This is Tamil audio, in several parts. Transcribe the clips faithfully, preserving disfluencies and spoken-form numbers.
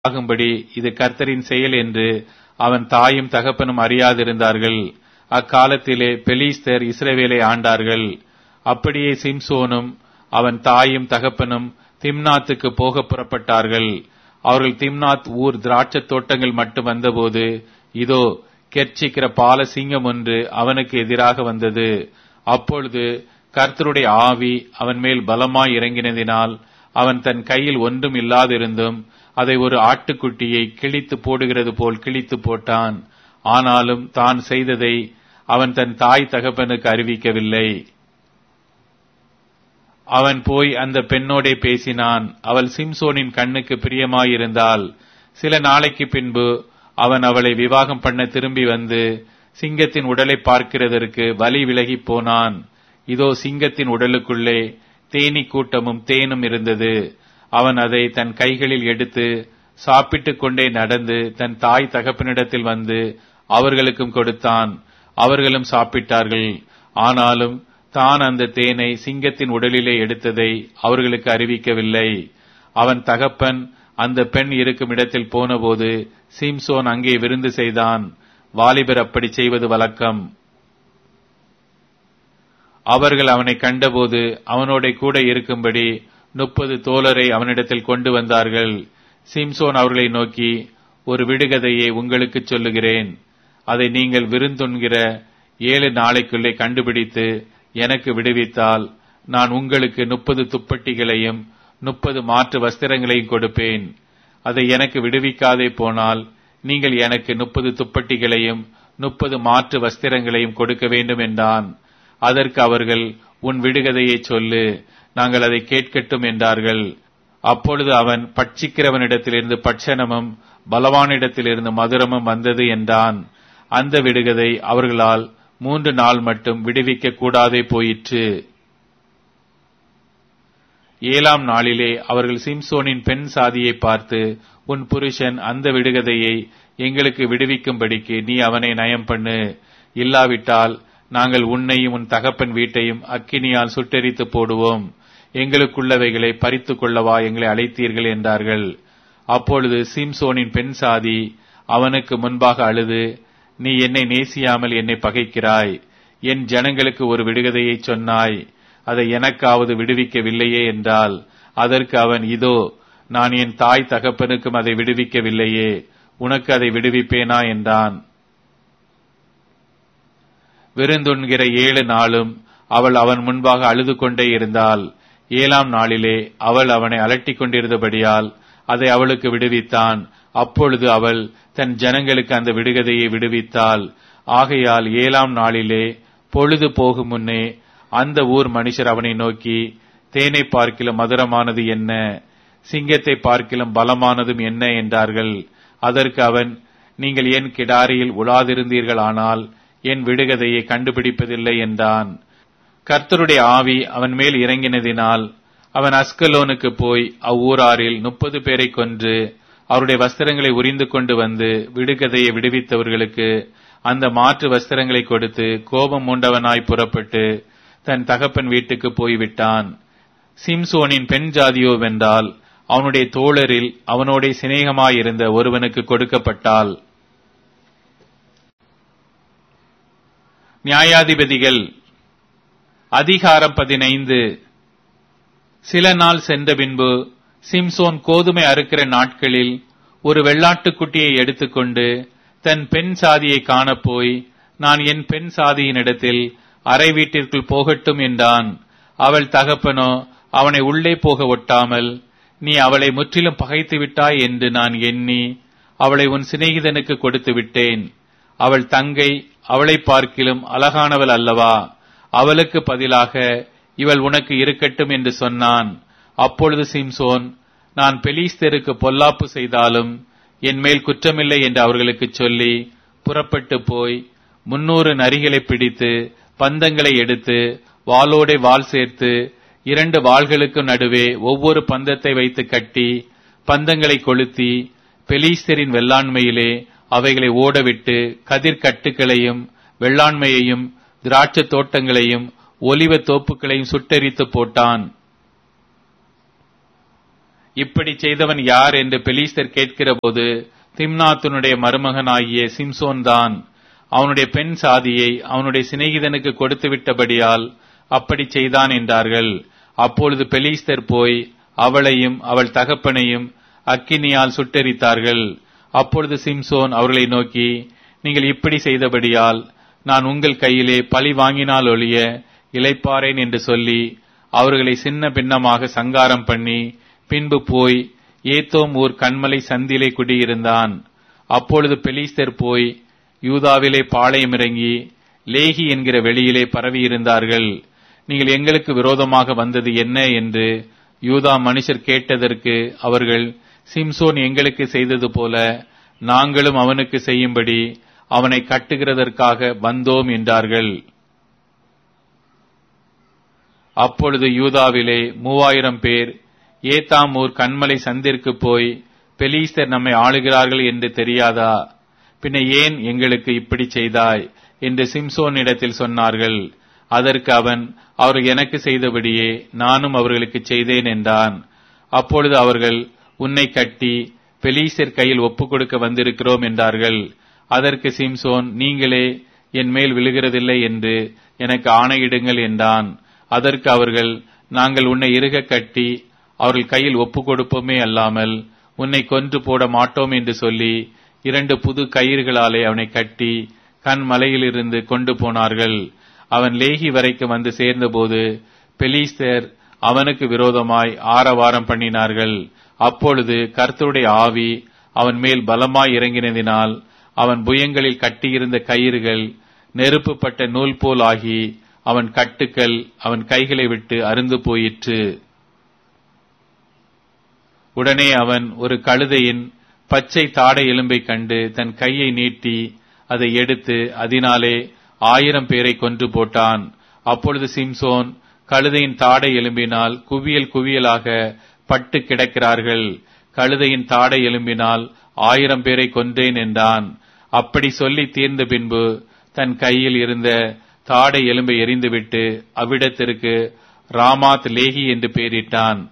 ஆகும்படி இது கர்த்தரின் செயல் என்று அவன் தாயும் தகப்பனும் அறியாதிருந்தார்கள். அக்காலத்திலே பெலிஸ்தர் இஸ்ரவேலை ஆண்டார்கள். அப்படியே சிம்சோனும் அவன் தாயும் தகப்பனும் திம்னாத்துக்கு போக புறப்பட்டார்கள். அவர்கள் திம்னாத் ஊர் திராட்சத் தோட்டங்கள் மட்டும் வந்தபோது இதோ கெர்ச்சிக்கிற பால சிங்கம் ஒன்று அவனுக்கு எதிராக வந்தது. அப்பொழுது கர்த்தருடைய ஆவி அவன் மேல் பலமாய் இறங்கினதினால் அவன் தன் கையில் ஒன்றும் இல்லாதிருந்தும் அதை ஒரு ஆட்டுக்குட்டியை கிழித்து போடுகிறது போல் கிழித்து போட்டான். ஆனாலும் தான் செய்ததை அவன் தன் தாய் தகப்பனுக்கு அறிவிக்கவில்லை. அவன் போய் அந்த பெண்ணோடே பேசினான். அவள் சிம்சோனின் கண்ணுக்கு பிரியமாயிருந்தாள். சில நாளைக்கு பின்பு அவன் அவளை விவாகம் பண்ண திரும்பி வந்து சிங்கத்தின் உடலை பார்க்கிறதற்கு வலி விலகி போனான். இதோ சிங்கத்தின் உடலுக்குள்ளே தேனீ கூட்டமும் தேனும் இருந்தது. அவன் அதை தன் கைகளில் எடுத்து சாப்பிட்டுக் கொண்டே நடந்து தன் தாய் தகப்பனிடத்தில் வந்து அவர்களுக்கும் கொடுத்தான். அவர்களும் சாப்பிட்டார்கள். ஆனாலும் தான் அந்த தேனை சிங்கத்தின் உடலிலே எடுத்ததை அவர்களுக்கு அறிவிக்கவில்லை. அவன் தகப்பன் அந்த பெண் இருக்கும் இடத்தில் போனபோது சிம்சோன் அங்கே விருந்து செய்தான். வாலிபர் அப்படி செய்வது வழக்கம். அவர்கள் அவனை கண்டபோது அவனோட கூட இருக்கும்படி முப்பது தோழரை அவனிடத்தில் கொண்டு வந்தார்கள். சிம்சோன் அவர்களை நோக்கி, ஒரு விடுகதையை உங்களுக்கு சொல்லுகிறேன். அதை நீங்கள் விருந்துண்கிற ஏழு நாளைக்குள்ளே கண்டுபிடித்து எனக்கு விடுவித்தால் நான் உங்களுக்கு முப்பது துப்பட்டிகளையும் முப்பது மாற்று வஸ்திரங்களையும் கொடுப்பேன். அதை எனக்கு விடுவிக்காதே போனால் நீங்கள் எனக்கு முப்பது துப்பட்டிகளையும் முப்பது மாற்று வஸ்திரங்களையும் கொடுக்க வேண்டும் என்றான். அதற்கு அவர்கள், உன் விடுகதையை சொல்லு, நாங்கள் அதை கேட்கட்டும் என்றார்கள். அப்பொழுது அவன், பட்சிக்கிறவனிடத்திலிருந்து பட்சணமும் பலவானிடத்திலிருந்து மதுரமும் வந்தது என்றான். அந்த விடுகதை அவர்களால் மூன்று நாள் மட்டும் விடுவிக்க கூடாதே போயிற்று. ஏழாம் நாளிலே அவர்கள் சிம்சோனின் பெண் சாதியை பார்த்து, உன் புருஷன் அந்த விடுகதையை எங்களுக்கு விடுவிக்கும்படிக்கு நீ அவனை நயம் பண்ணு. இல்லாவிட்டால் நாங்கள் உன்னையும் உன் தகப்பன் வீட்டையும் அக்கினியால் சுட்டெரித்து போடுவோம். எங்களுக்குள்ளவைகளை பறித்து கொள்ளவா எங்களை அழைத்தீர்கள் என்றார்கள். அப்பொழுது சிம்சோனின் பெண் சாதி அவனுக்கு முன்பாக அழுது, நீ என்னை நேசியாமல் என்னை பகைக்கிறாய். என் ஜனங்களுக்கு ஒரு விடுகதையை சொன்னாய், அதை எனக்காவது விடுவிக்கவில்லையே என்றால். அதற்கு அவன், இதோ நான் என் தாய் தகப்பனுக்கும் அதை விடுவிக்கவில்லையே, உனக்கு அதை விடுவிப்பேனா என்றான். விருந்துண்கிற ஏழு நாளும் அவள் அவன் முன்பாக அழுது கொண்டே இருந்தாள். ஏழாம் நாளிலே அவள் அவனை அலட்டிக் கொண்டிருந்தபடியால் அதை அவளுக்கு விடுவித்தான். அப்பொழுது அவள் தன் ஜனங்களுக்கு அந்த விடுகதையை விடுவித்தாள். ஆகையால் ஏழாம் நாளிலே பொழுது போகும் முன்னே அந்த ஊர் மனுஷர் அவனை நோக்கி, தேனை பார்க்கிலும் மதுரமானது என்ன, சிங்கத்தை பார்க்கிலும் பலமானதும் என்ன என்றார்கள். அதற்கு அவன், நீங்கள் என் கிடாரியில் உலாதிருந்தீர்கள், ஆனால் என் விடுகதையை கண்டுபிடிப்பதில்லை என்றான். கர்த்தருடைய ஆவி அவன் மேல் இறங்கினதினால் அவன் அஸ்கலோனுக்கு போய் அவ்வூராரில் முப்பது பேரை கொன்று அவருடைய வஸ்திரங்களை உரிந்து கொண்டு வந்து விடுகதையை விடுவித்தவர்களுக்கு அந்த மாற்று வஸ்திரங்களை கொடுத்து கோபம் மூண்டவனாய் புறப்பட்டு தன் தகப்பன் வீட்டுக்கு போய்விட்டான். சிம்சோனின் பெண் ஜாதியோ வென்றால் அவனுடைய தோழரில் அவனோட சிநேகமாயிருந்த ஒருவனுக்கு கொடுக்கப்பட்டாள். நியாயாதிபதிகள் அதிகாரம் பதினைந்து. சில நாள் சென்ற பின்பு சிம்சோன் கோதுமை அறுக்கிற நாட்களில் ஒரு வெள்ளாட்டுக்குட்டியை எடுத்துக்கொண்டு தன் பெண் சாதியை காணப்போய், நான் என் பெண் சாதியினிடத்தில் அறை வீட்டிற்குள் போகட்டும் என்றான். அவள் தகப்பனோ அவனை உள்ளே போக ஒட்டாமல், நீ அவளை முற்றிலும் பகைத்து விட்டாய் என்று நான் எண்ணி அவளை உன் சிநேகிதனுக்கு கொடுத்து விட்டேன். அவள் தங்கை அவளை பார்க்கிலும் அழகானவள் அல்லவா? அவளுக்கு பதிலாக இவள் உனக்கு இருக்கட்டும் என்று சொன்னான். அப்பொழுது சிம்சோன், நான் பெலிஸ்தருக்கு பொல்லாப்பு செய்தாலும் என் மேல் குற்றமில்லை என்று அவர்களுக்கு சொல்லி புறப்பட்டு போய் முன்னூறு நரிகளை பிடித்து பந்தங்களை எடுத்து வாளோடே வாள் சேர்த்து இரண்டு வாள்களுக்கு நடுவே ஒவ்வொரு பந்தத்தை வைத்து கட்டி பந்தங்களை கொளுத்தி பெலிஸ்தரின் வெள்ளாண்மையிலே அவைகளை ஓடவிட்டு கதிர்கட்டுகளையும் வெள்ளாண்மையையும் திராட்சை தோட்டங்களையும் ஒலிவ தோப்புகளையும் சுட்டெரித்து போட்டான். இப்படி செய்தவன் யார் என்று பெலிஸ்தர் கேட்கிறபோது, திம்னாத்துனுடைய மருமகனாகிய சிம்சோன் தான். அவனுடைய பெண் சாதியை அவனுடைய சிநேகிதனுக்கு கொடுத்து விட்டபடியால் அப்படி செய்தான் என்றார்கள். அப்பொழுது பெலிஸ்தர் போய் அவளையும் அவள் தகப்பனையும் அக்கினியால் சுட்டெரித்தார்கள். அப்பொழுது சிம்சோன் அவர்களை நோக்கி, நீங்கள் இப்படி செய்தபடியால் நான் உங்கள் கையிலே பழி வாங்கினால் ஒழிய இளைப்பாறேன் என்று சொல்லி அவர்களை சின்ன பின்னமாக சங்காரம் பண்ணி பின்பு போய் ஏத்தோம் ஊர் கண்மலை சந்திலே குடியிருந்தான். அப்பொழுது பெலிஸ்தர் போய் யூதாவிலே பாளையமிறங்கி லேகி என்கிற வெளியிலே பரவியிருந்தார்கள். நீங்கள் எங்களுக்கு விரோதமாக வந்தது என்ன என்று யூதா மனுஷர் கேட்டதற்கு அவர்கள், சிம்சோன் எங்களுக்கு செய்தது போல நாங்களும் அவனுக்கு செய்யும்படி அவனை கட்டுகிறதற்காக வந்தோம் என்றார்கள். அப்பொழுது யூதாவிலே மூவாயிரம் பேர் ஏத்தாம் ஊர் கண்மலை சந்திற்கு போய், பெலிஸ்தர் நம்மை ஆளுகிறார்கள் என்று தெரியாதா? பின்ன ஏன் எங்களுக்கு இப்படி செய்தாய் என்று சிம்சோனிடத்தில் சொன்னார்கள். அதற்கு அவன், அவர்கள் எனக்கு செய்தபடியே நானும் அவர்களுக்கு செய்தேன் என்றான். அப்பொழுது அவர்கள், உன்னை கட்டி பெலிஸ்தர் கையில் ஒப்புக் கொடுக்க வந்திருக்கிறோம் என்றார்கள். அதற்கு சிம்சோன், நீங்களே என் மேல் விழுகிறதில்லை என்று எனக்கு ஆணையிடுங்கள் என்றான். அதற்கு அவர்கள், நாங்கள் உன்னை இறுக கட்டி அவர்கள் கையில் ஒப்புக் கொடுப்போமே அல்லாமல் உன்னை கொன்று போட மாட்டோம் என்று சொல்லி இரண்டு புது கயிறுகளாலே அவனை கட்டி கண் மலையிலிருந்து கொண்டு போனார்கள். அவன் லேகி வரைக்கும் வந்து சேர்ந்தபோது பெலிஸ்தர் அவனுக்கு விரோதமாய் ஆரவாரம் பண்ணினார்கள். அப்பொழுது கர்த்தருடைய ஆவி அவன் மேல் பலமாய் இறங்கினதினால் அவன் புயங்களில் கட்டியிருந்த கயிறுகள் நெருப்புப்பட்ட நூல் போல் ஆகி அவன் கட்டுக்கள் அவன் கைகளை விட்டு அருந்து போயிற்று. உடனே அவன் ஒரு கழுதையின் பச்சை தாடை எலும்பை கண்டு தன் கையை நீட்டி அதை எடுத்து அதனாலே ஆயிரம் பேரை கொன்று போட்டான். அப்பொழுது சிம்சோன், கழுதையின் தாடை எலும்பினால் குவியல் குவியலாக பட்டு கிடக்கிறார்கள், கழுதையின் தாடை எலும்பினால் ஆயிரம் பேரை கொன்றேன் என்றான். அப்படி சொல்லி தீர்ந்த பின்பு தன் கையில் இருந்த தாடை எலும்பை எறிந்துவிட்டு அவ்விடத்திற்கு ராமாத் லேகி என்று பெயரிட்டான்.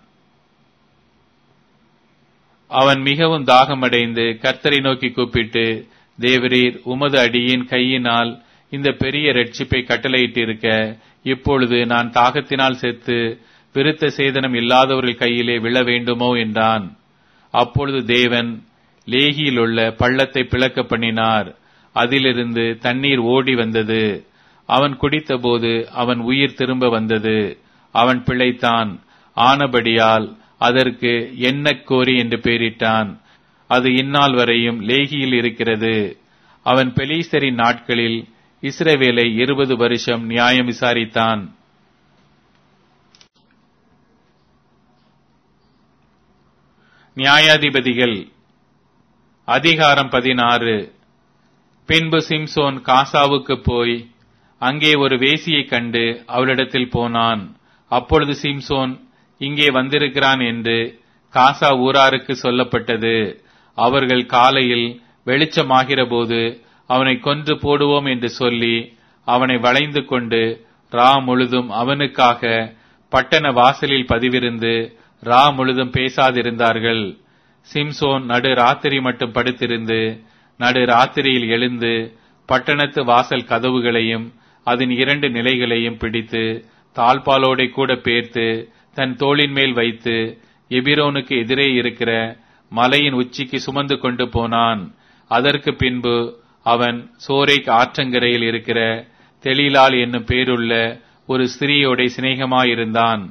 அவன் மிகவும் தாகமடைந்து கர்த்தரை நோக்கி கூப்பிட்டு, தேவரீர் உமது அடியின் கையினால் இந்த பெரிய ரட்சிப்பை கட்டளையிட்டிருக்க, இப்பொழுது நான் தாகத்தினால் செத்து விருத்த சேதனம் இல்லாதவர்கள் கையிலே விழ வேண்டுமோ என்றான். அப்பொழுது தேவன் லேகியில் உள்ள பள்ளத்தை பிளக்க பண்ணினார். அதிலிருந்து தண்ணீர் ஓடி வந்தது. அவன் குடித்தபோது அவன் உயிர் திரும்ப வந்தது. அவன் பிழைத்தான். ஆனபடியால் அதற்கு எண்ணக்கோரி என்று பெயரிட்டான். அது இந்நாள் வரையும் லேகியில் இருக்கிறது. அவன் பெலிஸ்தரின் நாட்களில் இஸ்ரவேலை இருபது வருஷம் நியாயம் விசாரித்தான். நியாயாதிபதிகள் அதிகாரம் பதினாறு. பின்பு சிம்சோன் காசாவுக்கு போய் அங்கே ஒரு வேசியை கண்டு அவளிடத்தில் போனான். அப்பொழுது சிம்சோன் இங்கே வந்திருக்கிறான் என்று காசா ஊராருக்கு சொல்லப்பட்டது. அவர்கள் காலையில் வெளிச்சமாகிற போது அவனை கொன்று போடுவோம் என்று சொல்லி அவனை வளைந்து கொண்டு ரா முழுதும் அவனுக்காக பட்டண வாசலில் பதிவிருந்து ரா முழுதும் பேசாதிருந்தார்கள். சிம்சோன் நடு ராத்திரி மட்டும் படுத்திருந்து நடு ராத்திரியில் எழுந்து பட்டணத்து வாசல் கதவுகளையும் அதன் இரண்டு நிலைகளையும் பிடித்து தாழ்பாலோடை கூட பேர்த்து தன் தோளின் மேல் வைத்து எபிரோனுக்கு எதிரே இருக்கிற மலையின் உச்சிக்கு சுமந்து கொண்டு போனான். அதற்கு பின்பு அவன் சோரேக் ஆற்றங்கரையில் இருக்கிற தெலீலாள் என்னும் பேருள்ள ஒரு ஸ்திரீயோட சிநேகமாயிருந்தான்.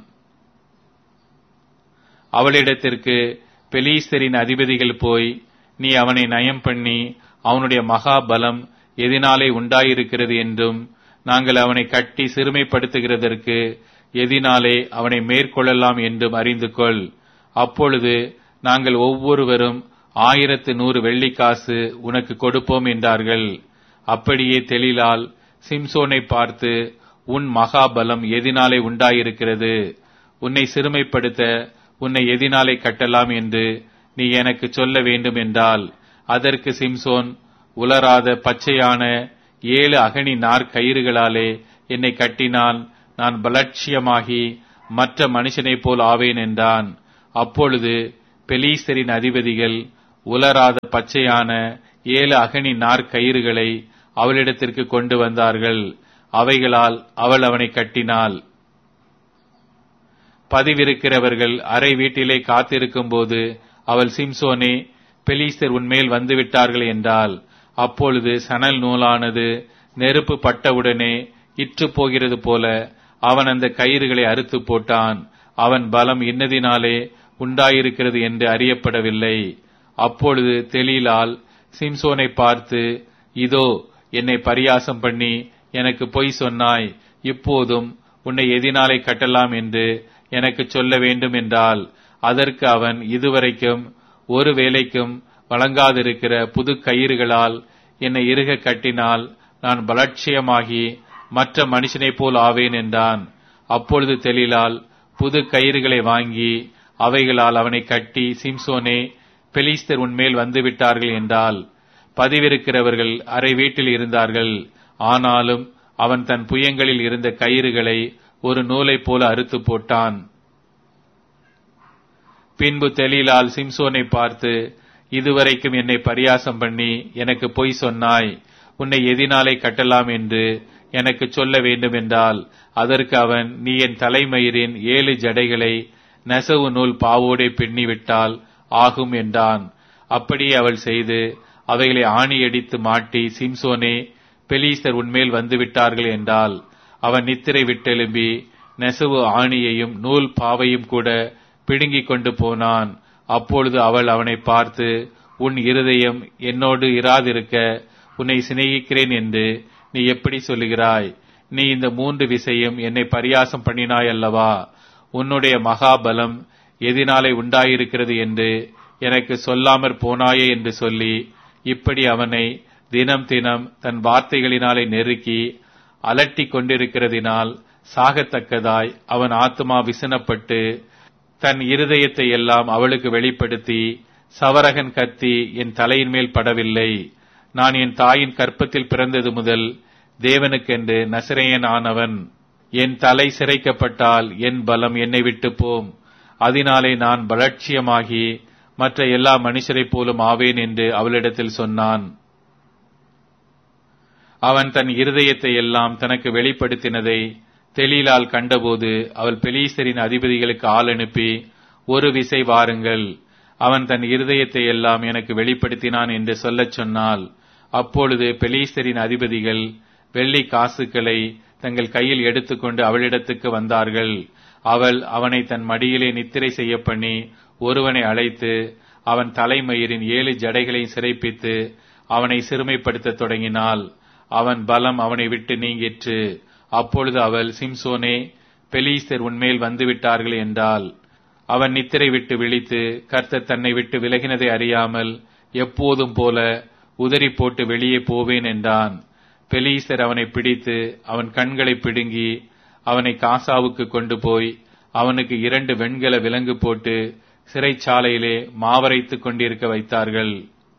அவளிடத்திற்கு பெலிஸ்தரின் அதிபதிகள் போய், நீ அவனை நயம் பண்ணி அவனுடைய மகாபலம் எதினாலே உண்டாயிருக்கிறது என்றும் நாங்கள் அவனை கட்டி சிறுமைப்படுத்துகிறதற்கு எதினாலே அவனை மேற்கொள்ளலாம் என்றும் அறிந்து கொள். அப்பொழுது நாங்கள் ஒவ்வொருவரும் ஆயிரத்து நூறு வெள்ளிக்காசு உனக்கு கொடுப்போம் என்றார்கள். அப்படியே தெலீலாள் சிம்சோனை பார்த்து, உன் மகாபலம் எதினாலே உண்டாயிருக்கிறது, உன்னை சிறுமைப்படுத்த உன்னை எதினாலே கட்டலாம் என்று நீ எனக்கு சொல்ல வேண்டும் என்றால். அதற்கு சிம்சோன், உலராத பச்சையான ஏழு அகனி நார் கயிறுகளாலே என்னை கட்டினால் நான் பலட்சியமாகி மற்ற மனுஷனைப் போல் ஆவேன் என்றான். அப்பொழுது பெலீஸ்தரின் அதிபதிகள் உலராத பச்சையான ஏழு அகனி நார்க்கயிறுகளை அவளிடத்திற்கு கொண்டு வந்தார்கள். அவைகளால் அவள் அவனை கட்டினாள். பதிவிருக்கிறவர்கள் அறை வீட்டிலே காத்திருக்கும் போது அவள், சிம்சோனே, பெலீஸ்தர் உன்மேல் வந்துவிட்டார்கள் என்றாள். அப்பொழுது சணல் நூலானது நெருப்பு பட்டவுடனே இற்று போகிறது போல அவன் அந்த கயிறுகளை அறுத்து போட்டான். அவன் பலம் இன்னதினாலே உண்டாயிருக்கிறது என்று அறியப்படவில்லை. அப்பொழுது தெலீலாள் சிம்சோனை பார்த்து, இதோ என்னை பரியாசம் பண்ணி எனக்கு பொய் சொன்னாய். இப்போதும் உன்னை எதினாலே கட்டலாம் என்று எனக்கு சொல்ல வேண்டும் என்றால், அதற்கு அவன், இதுவரைக்கும் ஒரு வேலைக்கும் வழங்காதிருக்கிற புது கயிறுகளால் என்னை இறுக கட்டினால் நான் பலட்சியமாகி மற்ற மனுஷனைப் போல் ஆவேன் என்றான். அப்பொழுது தெலீலாள் புது கயிறுகளை வாங்கி அவைகளால் அவனை கட்டி, சிம்சோனே, பெலிஸ்தர் உன்மேல் வந்துவிட்டார்கள் என்றால். பதிவிருக்கிறவர்கள் அறை வீட்டில் இருந்தார்கள். ஆனாலும் அவன் தன் புயங்களில் இருந்த கயிறுகளை ஒரு நூலைப் போல அறுத்து போட்டான். பின்பு தெலீலாள் சிம்சோனை பார்த்து, இதுவரைக்கும் என்னை பரியாசம் பண்ணி எனக்கு பொய் சொன்னாய். உன்னை எதினாலே கட்டலாம் என்று எனக்கு சொல்ல வேண்டும் என்றால், அதற்கு அவன், நீ என் தலைமயிரின் ஏழு ஜடைகளை நெசவு நூல் பாவோடே பின்னிவிட்டால் ஆகும் என்றான். அப்படியே அவள் செய்து அவைகளை ஆணியடித்து மாட்டி, சிம்சோனே, பெலீஸ்தர் உன்மேல் வந்துவிட்டார்கள் என்றால். அவன் நித்திரை விட்டெலும்பி நெசவு ஆணியையும் நூல் பாவையும் கூட பிடுங்கிக் கொண்டு போனான். அப்பொழுது அவள் அவனை பார்த்து, உன் இருதயம் என்னோடு இராதிருக்க உன்னை சிநேகிக்கிறேன் என்று நீ எப்படி சொல்லுகிறாய்? நீ இந்த மூன்று விசையும் என்னை பரியாசம் பண்ணினாய் அல்லவா? உன்னுடைய மகாபலம் எதினாலே உண்டாயிருக்கிறது என்று எனக்கு சொல்லாமற் போனாயே என்று சொல்லி, இப்படி அவனை தினம் தினம் தன் வார்த்தைகளினாலே நெருக்கி அலட்டி கொண்டிருக்கிறதினால் சாகத்தக்கதாய் அவன் ஆத்துமா விசனப்பட்டு தன் இருதயத்தை எல்லாம் அவளுக்கு வெளிப்படுத்தி, சவரகன் கத்தி என் தலையின் மேல் படவில்லை. நான் என் தாயின் கற்பத்தில் பிறந்தது முதல் தேவனுக்கென்று நசரேயன் ஆனவன். என் தலை சிரைக்கப்பட்டால் என் பலம் என்னை விட்டு போம். அதனாலே நான் பலட்சியமாகி மற்ற எல்லா மனுஷரைப் போலும் ஆவேன் என்று அவளிடத்தில் சொன்னான். அவன் தன் இருதயத்தை எல்லாம் தனக்கு வெளிப்படுத்தினதை தெலீலாள் கண்டபோது அவள் பெலீஸ்தரின் அதிபதிகளுக்கு ஆள் அனுப்பி, ஒரு விசை வாருங்கள், அவன் தன் இருதயத்தை எல்லாம் எனக்கு வெளிப்படுத்தினான் என்று சொல்லச் சொன்னாள். அப்பொழுது பெலீஸ்தரின் அதிபதிகள் வெள்ளி காசுகளை தங்கள் கையில் எடுத்துக்கொண்டு அவளிடத்துக்கு வந்தார்கள். அவள் அவனை தன் மடியிலே நித்திரை செய்ய பண்ணி ஒருவனை அழைத்து அவன் தலைமயிரின் ஏழு ஜடைகளை சிறைப்பித்து அவனை சிறுமைப்படுத்த தொடங்கினாள். அவன் பலம் அவனை விட்டு நீங்கிற்று. அப்பொழுது அவள், சிம்சோனே, பெலீஸ்தர் உன்மேல் வந்துவிட்டார்கள் என்றாள். அவன் நித்திரை விட்டு விழித்து கர்த்தர் தன்னை விட்டு விலகினதை அறியாமல் எப்போதும் போல உதறி போட்டு வெளியே போவேன் என்றான். பெலீஸ்தர் அவனை பிடித்து அவன் கண்களை பிடுங்கி அவனை காசாவுக்கு கொண்டு போய் அவனுக்கு இரண்டு வெண்கல விலங்கு போட்டு சிறைச்சாலையிலே மாவரைத்துக் கொண்டிருக்க வைத்தார்கள்.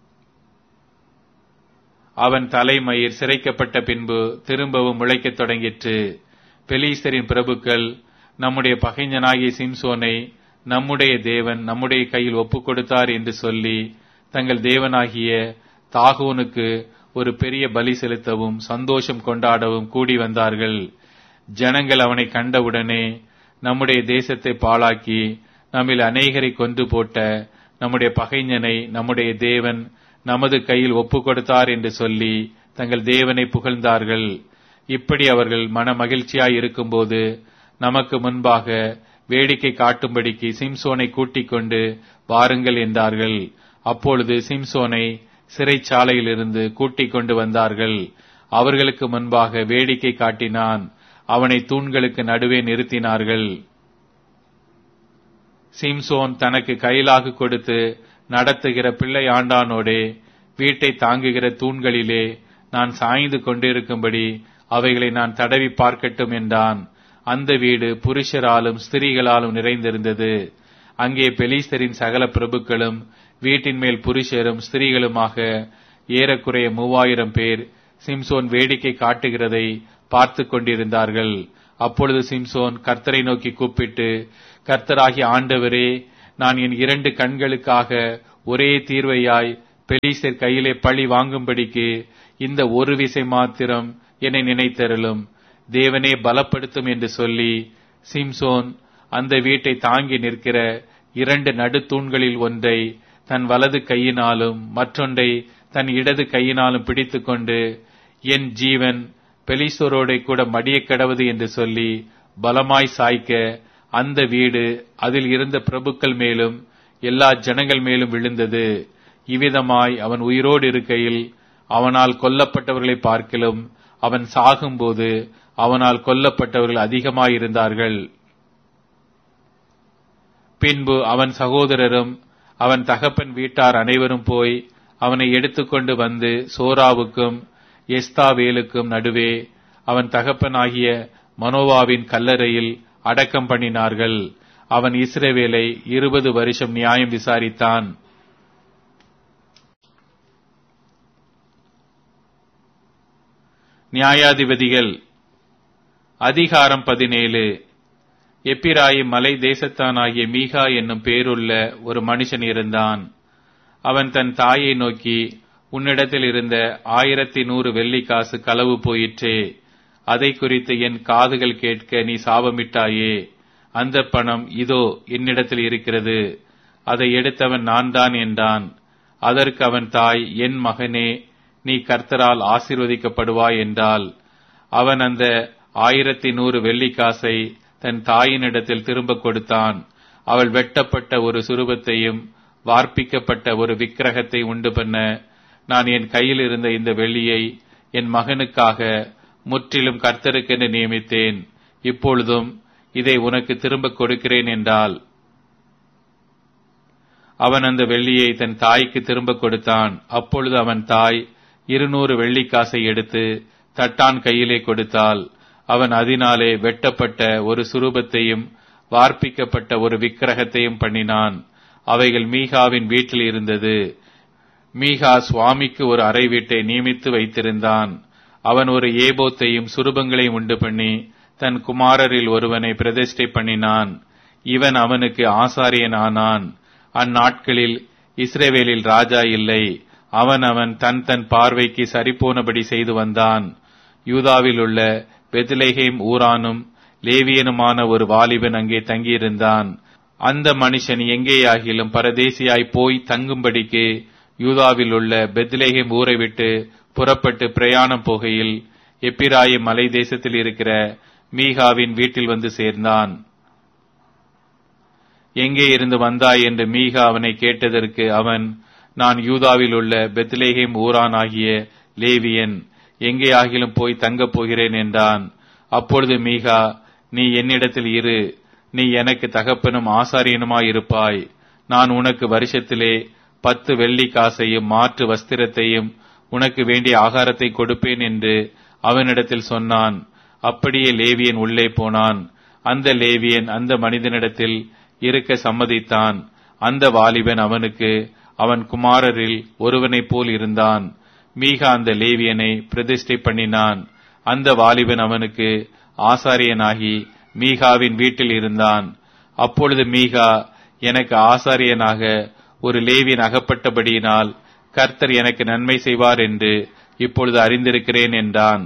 அவன் தலைமயிர் சிரைக்கப்பட்ட பின்பு திரும்பவும் முளைக்கத் தொடங்கிற்று. பெலீஸ்தரின் பிரபுக்கள், நம்முடைய பகைஞனாகிய சிம்சோனை நம்முடைய தேவன் நம்முடைய கையில் ஒப்புக் கொடுத்தார் என்று சொல்லி தங்கள் தேவனாகிய தாகோனுக்கு ஒரு பெரிய பலி செலுத்தவும் சந்தோஷம் கொண்டாடவும் கூடி வந்தார்கள். ஜனங்கள் அவனை கண்டவுடனே, நம்முடைய தேசத்தை பாழாக்கி நம்மில் அநேகரை கொன்று போட்ட நம்முடைய பகைஞனை நம்முடைய தேவன் நமது கையில் ஒப்புக் கொடுத்தார் என்று சொல்லி தங்கள் தேவனை புகழ்ந்தார்கள். இப்படி அவர்கள் மன மகிழ்ச்சியாய் இருக்கும்போது நமக்கு முன்பாக வேடிக்கை காட்டும்படிக்கு சிம்சோனை கூட்டிக் கொண்டு வாருங்கள் என்றார்கள். அப்பொழுது சிம்சோனை சிறைச்சாலையிலிருந்து கூட்டிக் கொண்டு வந்தார்கள். அவர்களுக்கு முன்பாக வேடிக்கை காட்டினான். அவனை தூண்களுக்கு நடுவே நிறுத்தினார்கள். சிம்சோன் தனக்கு கையிலாக கொடுத்து நடத்துகிற பிள்ளை ஆண்டானோடே வீட்டை தாங்குகிற தூண்களிலே நான் சாய்ந்து கொண்டிருக்கும்படி அவைகளை நான் தடவி பார்க்கட்டும் என்றான். அந்த வீடு புருஷராலும் ஸ்திரீகளாலும் நிறைந்திருந்தது. அங்கே பெலீஸ்தரின் சகல பிரபுக்களும் வீட்டின் மேல் புருஷரும் ஸ்திரீகளுமாக ஏறக்குறைய மூவாயிரம் பேர் சிம்சோன் வேடிக்கை காட்டுகிறதை பார்த்து கொண்டிருந்தார்கள். அப்பொழுது சிம்சோன் கர்த்தரை நோக்கி கூப்பிட்டு, கர்த்தராகிய ஆண்டவரே, நான் என் இரண்டு கண்களுக்காக ஒரே தீர்வையாய் பெலிஸ்தர் கையிலே பழி வாங்கும்படிக்கு இந்த ஒரு விசை மாத்திரம் என்னை நினைத்தருளும், தேவனே பலப்படுத்தும் என்று சொல்லி சிம்சோன் அந்த வீட்டை தாங்கி நிற்கிற இரண்டு நடுத்தூண்களில் ஒன்றை தன் வலது கையினாலும் மற்றொன்றை தன் இடது கையினாலும் பிடித்துக்கொண்டு, என் ஜீவன் பெலிஸ்தரோட கூட மடிய கடவுது என்று சொல்லி பலமாய் சாய்க்க அந்த வீடு அதில் இருந்த பிரபுக்கள் மேலும் எல்லா ஜனங்கள் மேலும் விழுந்தது. இவ்விதமாய் அவன் உயிரோடு இருக்கையில் அவனால் கொல்லப்பட்டவர்களை பார்க்கிலும் அவன் சாகும்போது அவனால் கொல்லப்பட்டவர்கள் அதிகமாயிருந்தார்கள். பின்பு அவன் சகோதரரும் அவன் தகப்பன் வீட்டார் அனைவரும் போய் அவனை எடுத்துக்கொண்டு வந்து சோராவுக்கும் எஸ்தாவேலுக்கும் நடுவே அவன் தகப்பனாகிய மனோவாவின் கல்லறையில் அடக்கம் பண்ணினார்கள். அவன் இஸ்ரவேலை இருபது வருஷம் நியாயம் விசாரித்தான். நியாயாதிபதிகள் அதிகாரம் பதினேழு. எப்பிராயிம் மலை தேசத்தானாகிய மீகா என்னும் பேருள்ள ஒரு மனுஷன் இருந்தான். அவன் தன் தாயை நோக்கி, உன்னிடத்தில் இருந்த ஆயிரத்தி நூறு வெள்ளி காசு களவு போயிற்றே, அதை குறித்து என் காதுகள் கேட்க நீ சாபமிட்டாயே. அந்த பணம் இதோ என்னிடத்தில் இருக்கிறது, அதை எடுத்தவன் நான் தான் என்றான். அதற்கு அவன் தாய், என் மகனே, நீ கர்த்தரால் ஆசீர்வதிக்கப்படுவாய் என்றாள். அவன் அந்த ஆயிரத்தி நூறு வெள்ளி காசை தன் தாயினிடத்தில் திரும்ப கொடுத்தான். அவள் வெட்டப்பட்ட ஒரு சுரூபத்தையும் வார்ப்பிக்கப்பட்ட ஒரு விக்கிரகத்தை உண்டு பண்ண, நான் என் கையில் இருந்த இந்த வெள்ளியை என் மகனுக்காக முற்றிலும் கர்த்தருக்கென்று நியமித்தேன். இப்பொழுதும் இதை உனக்கு திரும்ப கொடுக்கிறேன் என்றாள். அவன் அந்த வெள்ளியை தன் தாய்க்கு திரும்ப கொடுத்தான். அப்பொழுது அவன் தாய் இருநூறு வெள்ளிக்காசை எடுத்து தட்டான் கையிலே கொடுத்தாள். அவன் அதனாலே வெட்டப்பட்ட ஒரு சுரூபத்தையும் வார்ப்பிக்கப்பட்ட ஒரு விக்கிரகத்தையும் பண்ணினான். அவைகள் மீகாவின் வீட்டில் இருந்தது. மீகா சுவாமிக்கு ஒரு அறை வீட்டை நியமித்து வைத்திருந்தான். அவன் ஒரு ஏபோத்தையும் சுரூபங்களையும் உண்டு பண்ணி தன் குமாரரில் ஒருவனை பிரதிஷ்டை பண்ணினான். இவன் அவனுக்கு ஆசாரியன் ஆனான். அந்நாட்களில் இஸ்ரவேலில் ராஜா இல்லை. அவன் அவன் தன் தன் பார்வைக்கு சரிபோனபடி செய்து வந்தான். யூதாவில் உள்ள பெத்லெகேம் ஊரானும் லேவியனுமான ஒரு வாலிபன் அங்கே தங்கியிருந்தான். அந்த மனுஷன் எங்கேயாகிலும் பரதேசியாய் போய் தங்கும்படிக்கு யூதாவில் உள்ள பெத்லெகேம் ஊரை விட்டு புறப்பட்டு பிரயாணம் போகையில் எப்பிராயிம் மலை தேசத்தில் இருக்கிற மீகாவின் வீட்டில் வந்து சேர்ந்தான். எங்கே இருந்து வந்தாய் என்று மீகா அவனை கேட்டதற்கு அவன், நான் யூதாவில் உள்ள பெத்லெகேம் ஊரான் ஆகிய லேவியன், எங்கே ஆகிலும் போய் தங்கப் போகிறேன் என்றான். அப்பொழுது மீகா, நீ என்னிடத்தில் இரு, நீ எனக்கு தகப்பனும் ஆசாரியனுமாயிருப்பாய். நான் உனக்கு வருஷத்திலே பத்து வெள்ளி காசையும் மாற்று வஸ்திரத்தையும் உனக்கு வேண்டிய ஆகாரத்தை கொடுப்பேன் என்று அவனிடத்தில் சொன்னான். அப்படியே லேவியன் உள்ளே போனான். அந்த லேவியன் அந்த மனிதனிடத்தில் இருக்க சம்மதித்தான். அந்த வாலிபன் அவனுக்கு அவன் குமாரரில் ஒருவனைப் போல் இருந்தான். மீகா அந்த லேவியனை பிரதிஷ்டை பண்ணினான். அந்த வாலிபன் அவனுக்கு ஆசாரியனாகி மீகாவின் வீட்டில் இருந்தான். அப்பொழுது மீகா, எனக்கு ஆசாரியனாக ஒரு லேவியன் அகப்பட்டபடியினால் கர்த்தர் எனக்கு நன்மை செய்வார் என்று இப்பொழுது அறிந்திருக்கிறேன் என்றான்.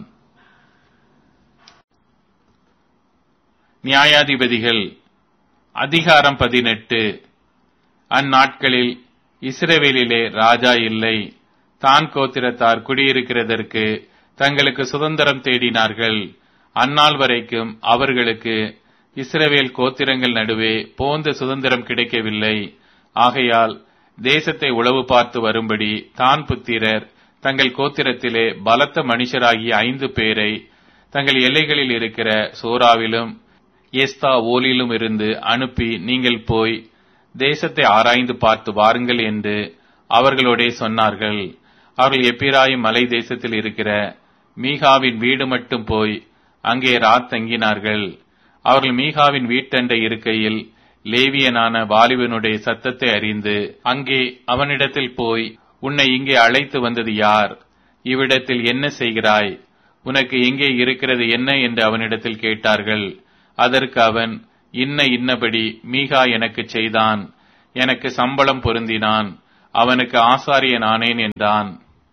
நியாயாதிபதிகள் அதிகாரம் பதினெட்டு. அந்நாட்களில் இஸ்ரவேலிலே ராஜா இல்லை. தான் கோத்திரத்தார் குடியிருக்கிறதற்கு தங்களுக்கு சுதந்திரம் தேடினார்கள். அந்நாள் வரைக்கும் அவர்களுக்கு இஸ்ரவேல் கோத்திரங்கள் நடுவே போந்த சுதந்திரம் கிடைக்கவில்லை. ஆகையால் தேசத்தை உளவு பார்த்து வரும்படி தான் புத்திரர் தங்கள் கோத்திரத்திலே பலத்த மனுஷராகிய ஐந்து பேரை தங்கள் எல்லைகளில் இருக்கிற சோராவிலும் எஸ்தா ஓலிலும் இருந்து அனுப்பி, நீங்கள் போய் தேசத்தை ஆராய்ந்து பார்த்து வாருங்கள் என்று அவர்களோடே சொன்னார்கள். அவர்கள் எப்பிராயிம் மலை தேசத்தில் இருக்கிற மீகாவின் வீடு மட்டும் போய் அங்கே ராத் தங்கினார்கள். அவர்கள் மீகாவின் வீட்டண்டை இருக்கையில் லேவியனான வாலிபனுடைய சத்தத்தை அறிந்து அங்கே அவனிடத்தில் போய், உன்னை இங்கே அழைத்து வந்தது யார்? இவ்விடத்தில் என்ன செய்கிறாய்? உனக்கு எங்கே இருக்கிறது என்ன என்று அவனிடத்தில் கேட்டார்கள். அதற்கு அவன், இன்ன இன்னபடி மீகா எனக்கு செய்தான். எனக்கு சம்பளம் பொருந்தினான், அவனுக்கு ஆசாரியன் ஆனேன் என்றான்.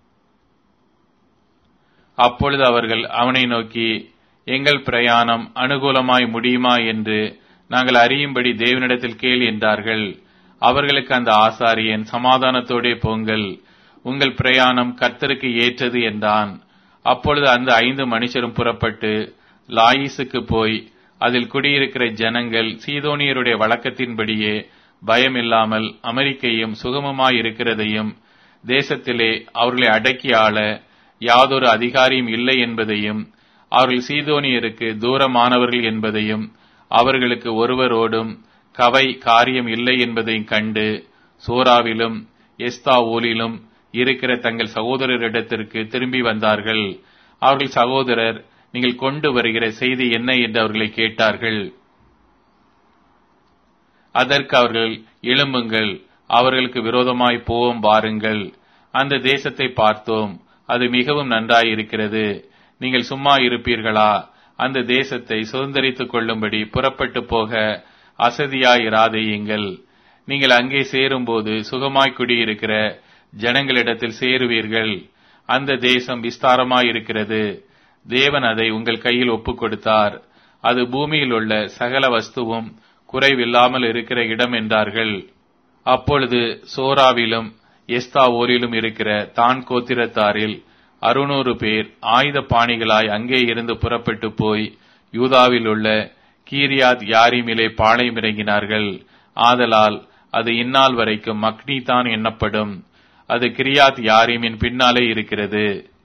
அப்பொழுது அவர்கள் அவனை நோக்கி, எங்கள் பிரயாணம் அனுகூலமாய் முடியுமா என்று நாங்கள் அறியும்படி தேவனிடத்தில் கேள் என்றார்கள். அவர்களுக்கு அந்த ஆசாரியன், சமாதானத்தோடே போங்கள், உங்கள் பிரயாணம் கர்த்தருக்கு ஏற்றது என்றான். அப்பொழுது அந்த ஐந்து மனுஷரும் புறப்பட்டு லாயிசுக்கு போய் அதில் குடியிருக்கிற ஜனங்கள் சீதோனியருடைய வழக்கத்தின்படியே பயமில்லாமல் அமெரிக்கையும் சுகமமாயிருக்கிறதையும், தேசத்திலே அவர்களை அடக்கி ஆள யாதொரு அதிகாரியும் இல்லை என்பதையும், அவர்கள் சீதோனியருக்கு தூரமானவர்கள் என்பதையும், அவர்களுக்கு ஒருவரோடும் கவை காரியம் இல்லை என்பதையும் கண்டு, சோராவிலும் எஸ்தாவோலிலும் இருக்கிற தங்கள் சகோதரரிடத்திற்கு திரும்பி வந்தார்கள். அவர்கள் சகோதரர், நீங்கள் கொண்டு வருகிற செய்தி என்ன என்று அவர்களை கேட்டார்கள். அதற்கு அவர்கள், எழும்புங்கள், அவர்களுக்கு விரோதமாய் போவோம் வாருங்கள். அந்த தேசத்தை பார்த்தோம், அது மிகவும் நன்றாயிருக்கிறது. நீங்கள் சும்மா இருப்பீர்களா? அந்த தேசத்தை சுதந்தரித்துக் கொள்ளும்படி புறப்பட்டு போக அசதியாயிராதேயுங்கள். நீங்கள் அங்கே சேரும்போது சுகமாய் குடியிருக்கிற ஜனங்களிடத்தில் சேருவீர்கள். அந்த தேசம் விஸ்தாரமாயிருக்கிறது. தேவன் அதை உங்கள் கையில் ஒப்புக் கொடுத்தார். அது பூமியில் உள்ள சகல வஸ்துவும் குறைவில்லாமல் இருக்கிற இடம் என்றார்கள். அப்பொழுது சோராவிலும் எஸ்தாவோலிலும் இருக்கிற தான் கோத்திரத்தாரில் அறுநூறு பேர் ஆயுத பாணிகளாய் அங்கே இருந்து புறப்பட்டு போய் யூதாவில் உள்ள கீரியாத் யாரிமிலே பாளையம் இறங்கினார்கள். ஆதலால் அது இந்நாள் வரைக்கும் மக்னி தான் எண்ணப்படும். அது கிரியாத் யாரிமின் பின்னாலே இருக்கிறது.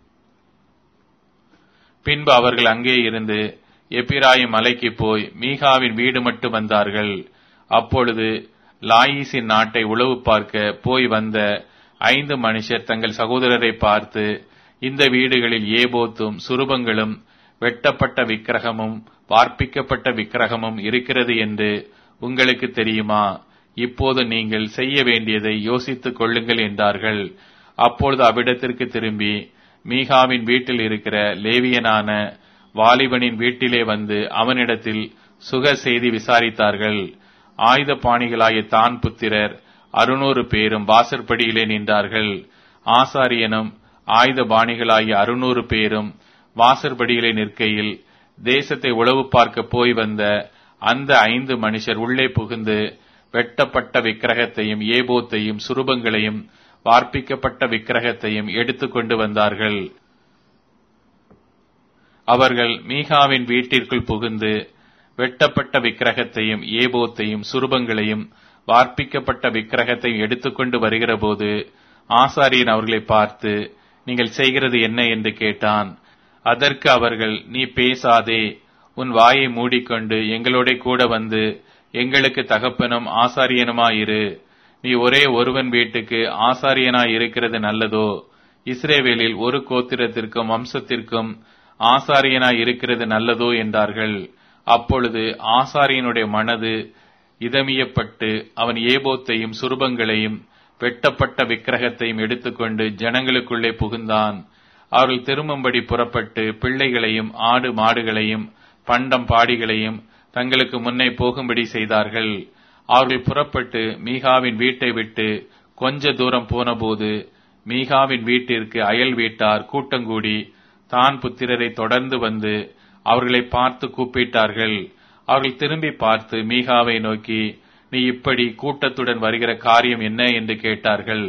பின்பு அவர்கள் அங்கே இருந்து எப்பிராயிம் மலைக்கு போய் மீகாவின் வீடு மட்டும் வந்தார்கள். அப்பொழுது லாயிசின் நாட்டை உளவு பார்க்க போய் வந்த ஐந்து மனுஷர் தங்கள் சகோதரரை பார்த்து, இந்த வீடுகளில் ஏபோத்தும் சுரூபங்களும் வெட்டப்பட்ட விக்கிரகமும் வார்ப்பிக்கப்பட்ட விக்கிரகமும் இருக்கிறது என்று உங்களுக்கு தெரியுமா? இப்போது நீங்கள் செய்ய வேண்டியதை யோசித்துக் கொள்ளுங்கள் என்றார்கள். அப்பொழுது அவ்விடத்திற்கு திரும்பி மீகாவின் வீட்டில் இருக்கிற லேவியனான வாலிபனின் வீட்டிலே வந்து அவனிடத்தில் சுக செய்தி விசாரித்தார்கள். ஆயுத பாணிகளாய தான் புத்திரர் அறுநூறு பேரும் வாசற்படியிலே நின்றார்கள். ஆசாரியனும் ஆயுத பாணிகளாகிய அறுநூறு பேரும் வாசற்படியிலே நிற்கையில், தேசத்தை உளவு பார்க்க போய் வந்த அந்த ஐந்து மனுஷர் உள்ளே புகுந்து வெட்டப்பட்ட விக்கிரகத்தையும் ஏபோத்தையும் சுரூபங்களையும் வார்ப்பிக்கப்பட்ட விக்கிரகத்தையும் எடுத்துக் கொண்டு வந்தார்கள். அவர்கள் மீகாவின் வீட்டிற்குள் புகுந்து வெட்டப்பட்ட விக்கிரகத்தையும் ஏபோத்தையும் சுரூபங்களையும் வார்ப்பிக்கப்பட்ட விக்கிரகத்தையும் எடுத்துக்கொண்டு வருகிற போது ஆசாரியன் அவர்களை பார்த்து, நீங்கள் செய்கிறது என்ன என்று கேட்டான். அதற்கு அவர்கள், நீ பேசாதே, உன் வாயை மூடிக்கொண்டு எங்களோட கூட வந்து எங்களுக்கு தகப்பனும் ஆசாரியனுமாயிரு. நீ ஒரே ஒருவன் வீட்டுக்கு ஆசாரியனாய் இருக்கிறது நல்லதோ? இஸ்ரவேலில் ஒரு கோத்திரத்திற்கும் வம்சத்திற்கும் ஆசாரியனாய் இருக்கிறது நல்லதோ என்றார்கள். அப்பொழுது ஆசாரியனுடைய மனது இதமியப்பட்டு அவன் ஏபோத்தையும் சுரூபங்களையும் வெட்டப்பட்ட விக்கிரகத்தையும் எடுத்துக்கொண்டு ஜனங்களுக்குள்ளே புகுந்தான். அவர்கள் திரும்பும்படி புறப்பட்டு பிள்ளைகளையும் ஆடு மாடுகளையும் பண்டம் பாடிகளையும் தங்களுக்கு முன்னே போகும்படி செய்தார்கள். அவர்கள் புறப்பட்டு மீகாவின் வீட்டை விட்டு கொஞ்ச தூரம் போனபோது மீகாவின் வீட்டிற்கு அயல் வீட்டார் கூட்டங்கூடி தான் புத்திரரை தொடர்ந்து வந்து அவர்களை பார்த்து கூப்பிட்டார்கள். அவர்கள் திரும்பி பார்த்து மீகாவை நோக்கி, நீ இப்படி கூட்டத்துடன் வருகிற காரியம் என்ன என்று கேட்டார்கள்.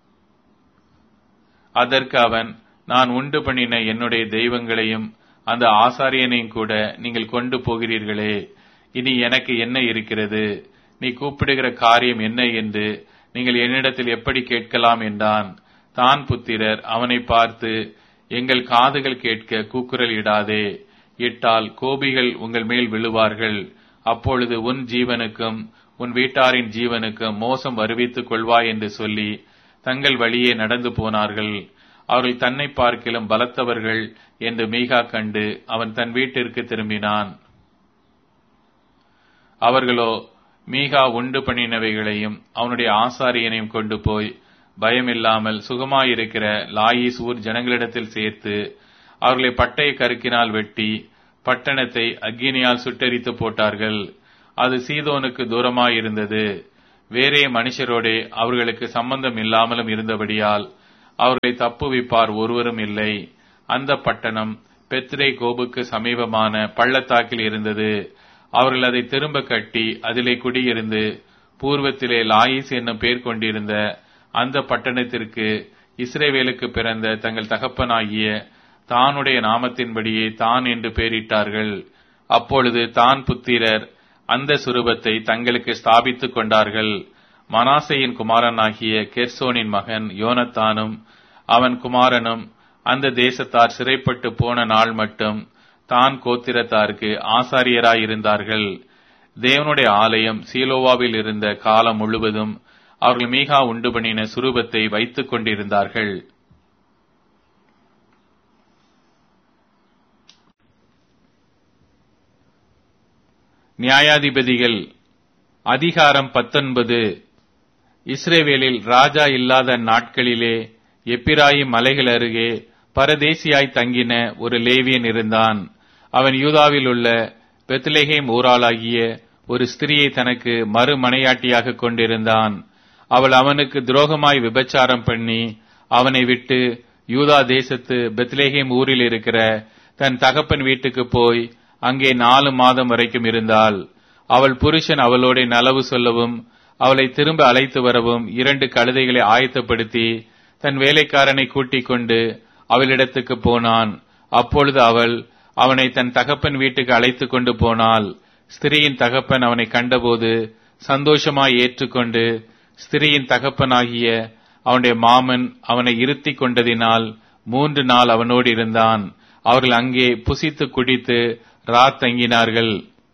அதற்கு அவன், நான் உண்டு பண்ணின என்னுடைய தெய்வங்களையும் அந்த ஆசாரியனையும் கூட நீங்கள் கொண்டு போகிறீர்களே, இனி எனக்கு என்ன இருக்கிறது? நீ கூப்பிடுகிற காரியம் என்ன என்று நீங்கள் என்னிடத்தில் எப்படி கேட்கலாம் என்றான். தான் புத்திரர் அவனை பார்த்து, எங்கள் காதுகள் கேட்க கூக்குரல் இடாதே, இட்டால் கோபிகள் உங்கள் மேல் விழுவார்கள். அப்பொழுது உன் ஜீவனுக்கும் உன் வீட்டாரின் ஜீவனுக்கும் மோசம் வருவித்துக் கொள்வாய் என்று சொல்லி தங்கள் வழியே நடந்து போனார்கள். அவர்கள் தன்னை பார்க்கிலும் பலத்தவர்கள் என்று மீகா கண்டு அவன் தன் வீட்டிற்கு திரும்பினான். அவர்களோ மீகா உண்டு பண்ணினவைகளையும் அவனுடைய ஆசாரியனையும் கொண்டு போய் பயமில்லாமல் சுகமாயிருக்கிற லாயிஸ் ஊர் ஜனங்களிடத்தில் சேர்த்து அவர்களை பட்டய கருக்கினால் வெட்டி பட்டணத்தை அக்கினியால் சுட்டெரித்து போட்டார்கள். அது சீதோனுக்கு தூரமாயிருந்தது. வேறே மனுஷரோடே அவர்களுக்கு சம்பந்தம் இல்லாமலும் இருந்தபடியால் அவர்களை தப்புவிப்பார் ஒருவரும் இல்லை. அந்த பட்டணம் பெத்ரே கோபுக்கு சமீபமான பள்ளத்தாக்கில் இருந்தது. அவர்கள் அதை திரும்ப கட்டி அதிலே குடியிருந்து பூர்வத்திலே லாயிஸ் என்னும் பேர் கொண்டிருந்த அந்த பட்டணத்திற்கு இஸ்ரவேலுக்கு பிறந்த தங்கள் தகப்பனாகிய தானுடைய நாமத்தின்படியே தான் என்று பெயரிட்டார்கள். அப்பொழுது தான் புத்திரர் அந்த சுரூபத்தை தங்களுக்கு ஸ்தாபித்துக் கொண்டார்கள். மனாசேயின் குமாரனாகிய கெர்சோனின் மகன் யோனத்தானும் அவன் குமாரனும் அந்த தேசத்தார் சிறைப்பட்டு போன நாள் மட்டும் தான் கோத்திரத்தாருக்கு ஆசாரியராயிருந்தார்கள். தேவனுடைய ஆலயம் சீலோவாவில் இருந்த காலம் முழுவதும் அவர்கள் மீகா உண்டு பண்ணின சுரூபத்தை வைத்துக் கொண்டிருந்தார்கள். நியாயாதிபதிகள் அதிகாரம் பத்தொன்பது. இஸ்ரவேலில் ராஜா இல்லாத நாட்களிலே எப்பிராயிம் மலைகள் அருகே பரதேசியாய் தங்கின ஒரு லேவியன் இருந்தான். அவன் யூதாவில் உள்ள பெத்லெகேம் ஊராளாகிய ஒரு ஸ்திரியை தனக்கு மறுமனையாட்டியாக கொண்டிருந்தான். அவள் அவனுக்கு துரோகமாய் விபச்சாரம் பண்ணி அவனை விட்டு யூதா தேசத்து பெத்லெகேம் ஊரில் இருக்கிற தன் தகப்பன் வீட்டுக்கு போய் அங்கே நாலு மாதம் வரைக்கும் இருந்தாள். அவள் புருஷன் அவளோட நலவு சொல்லவும் அவளை திரும்ப அழைத்து வரவும் இரண்டு கழுதைகளை ஆயத்தப்படுத்தி தன் வேலைக்காரனை கூட்டிக் கொண்டு அவளிடத்துக்கு போனான். அப்பொழுது அவள் அவனை தன் தகப்பன் வீட்டுக்கு அழைத்து கொண்டு போனாள். ஸ்திரீயின் தகப்பன் அவனை கண்டபோது சந்தோஷமாய் ஏற்றுக்கொண்டு ஸ்திரீயின் தகப்பனாகிய அவனுடைய மாமன் அவனை இருத்தி கொண்டதினால் மூன்று நாள் அவனோடு இருந்தான். அவர்கள் அங்கே புசித்து குடித்து ராத் தங்கினார்கள்.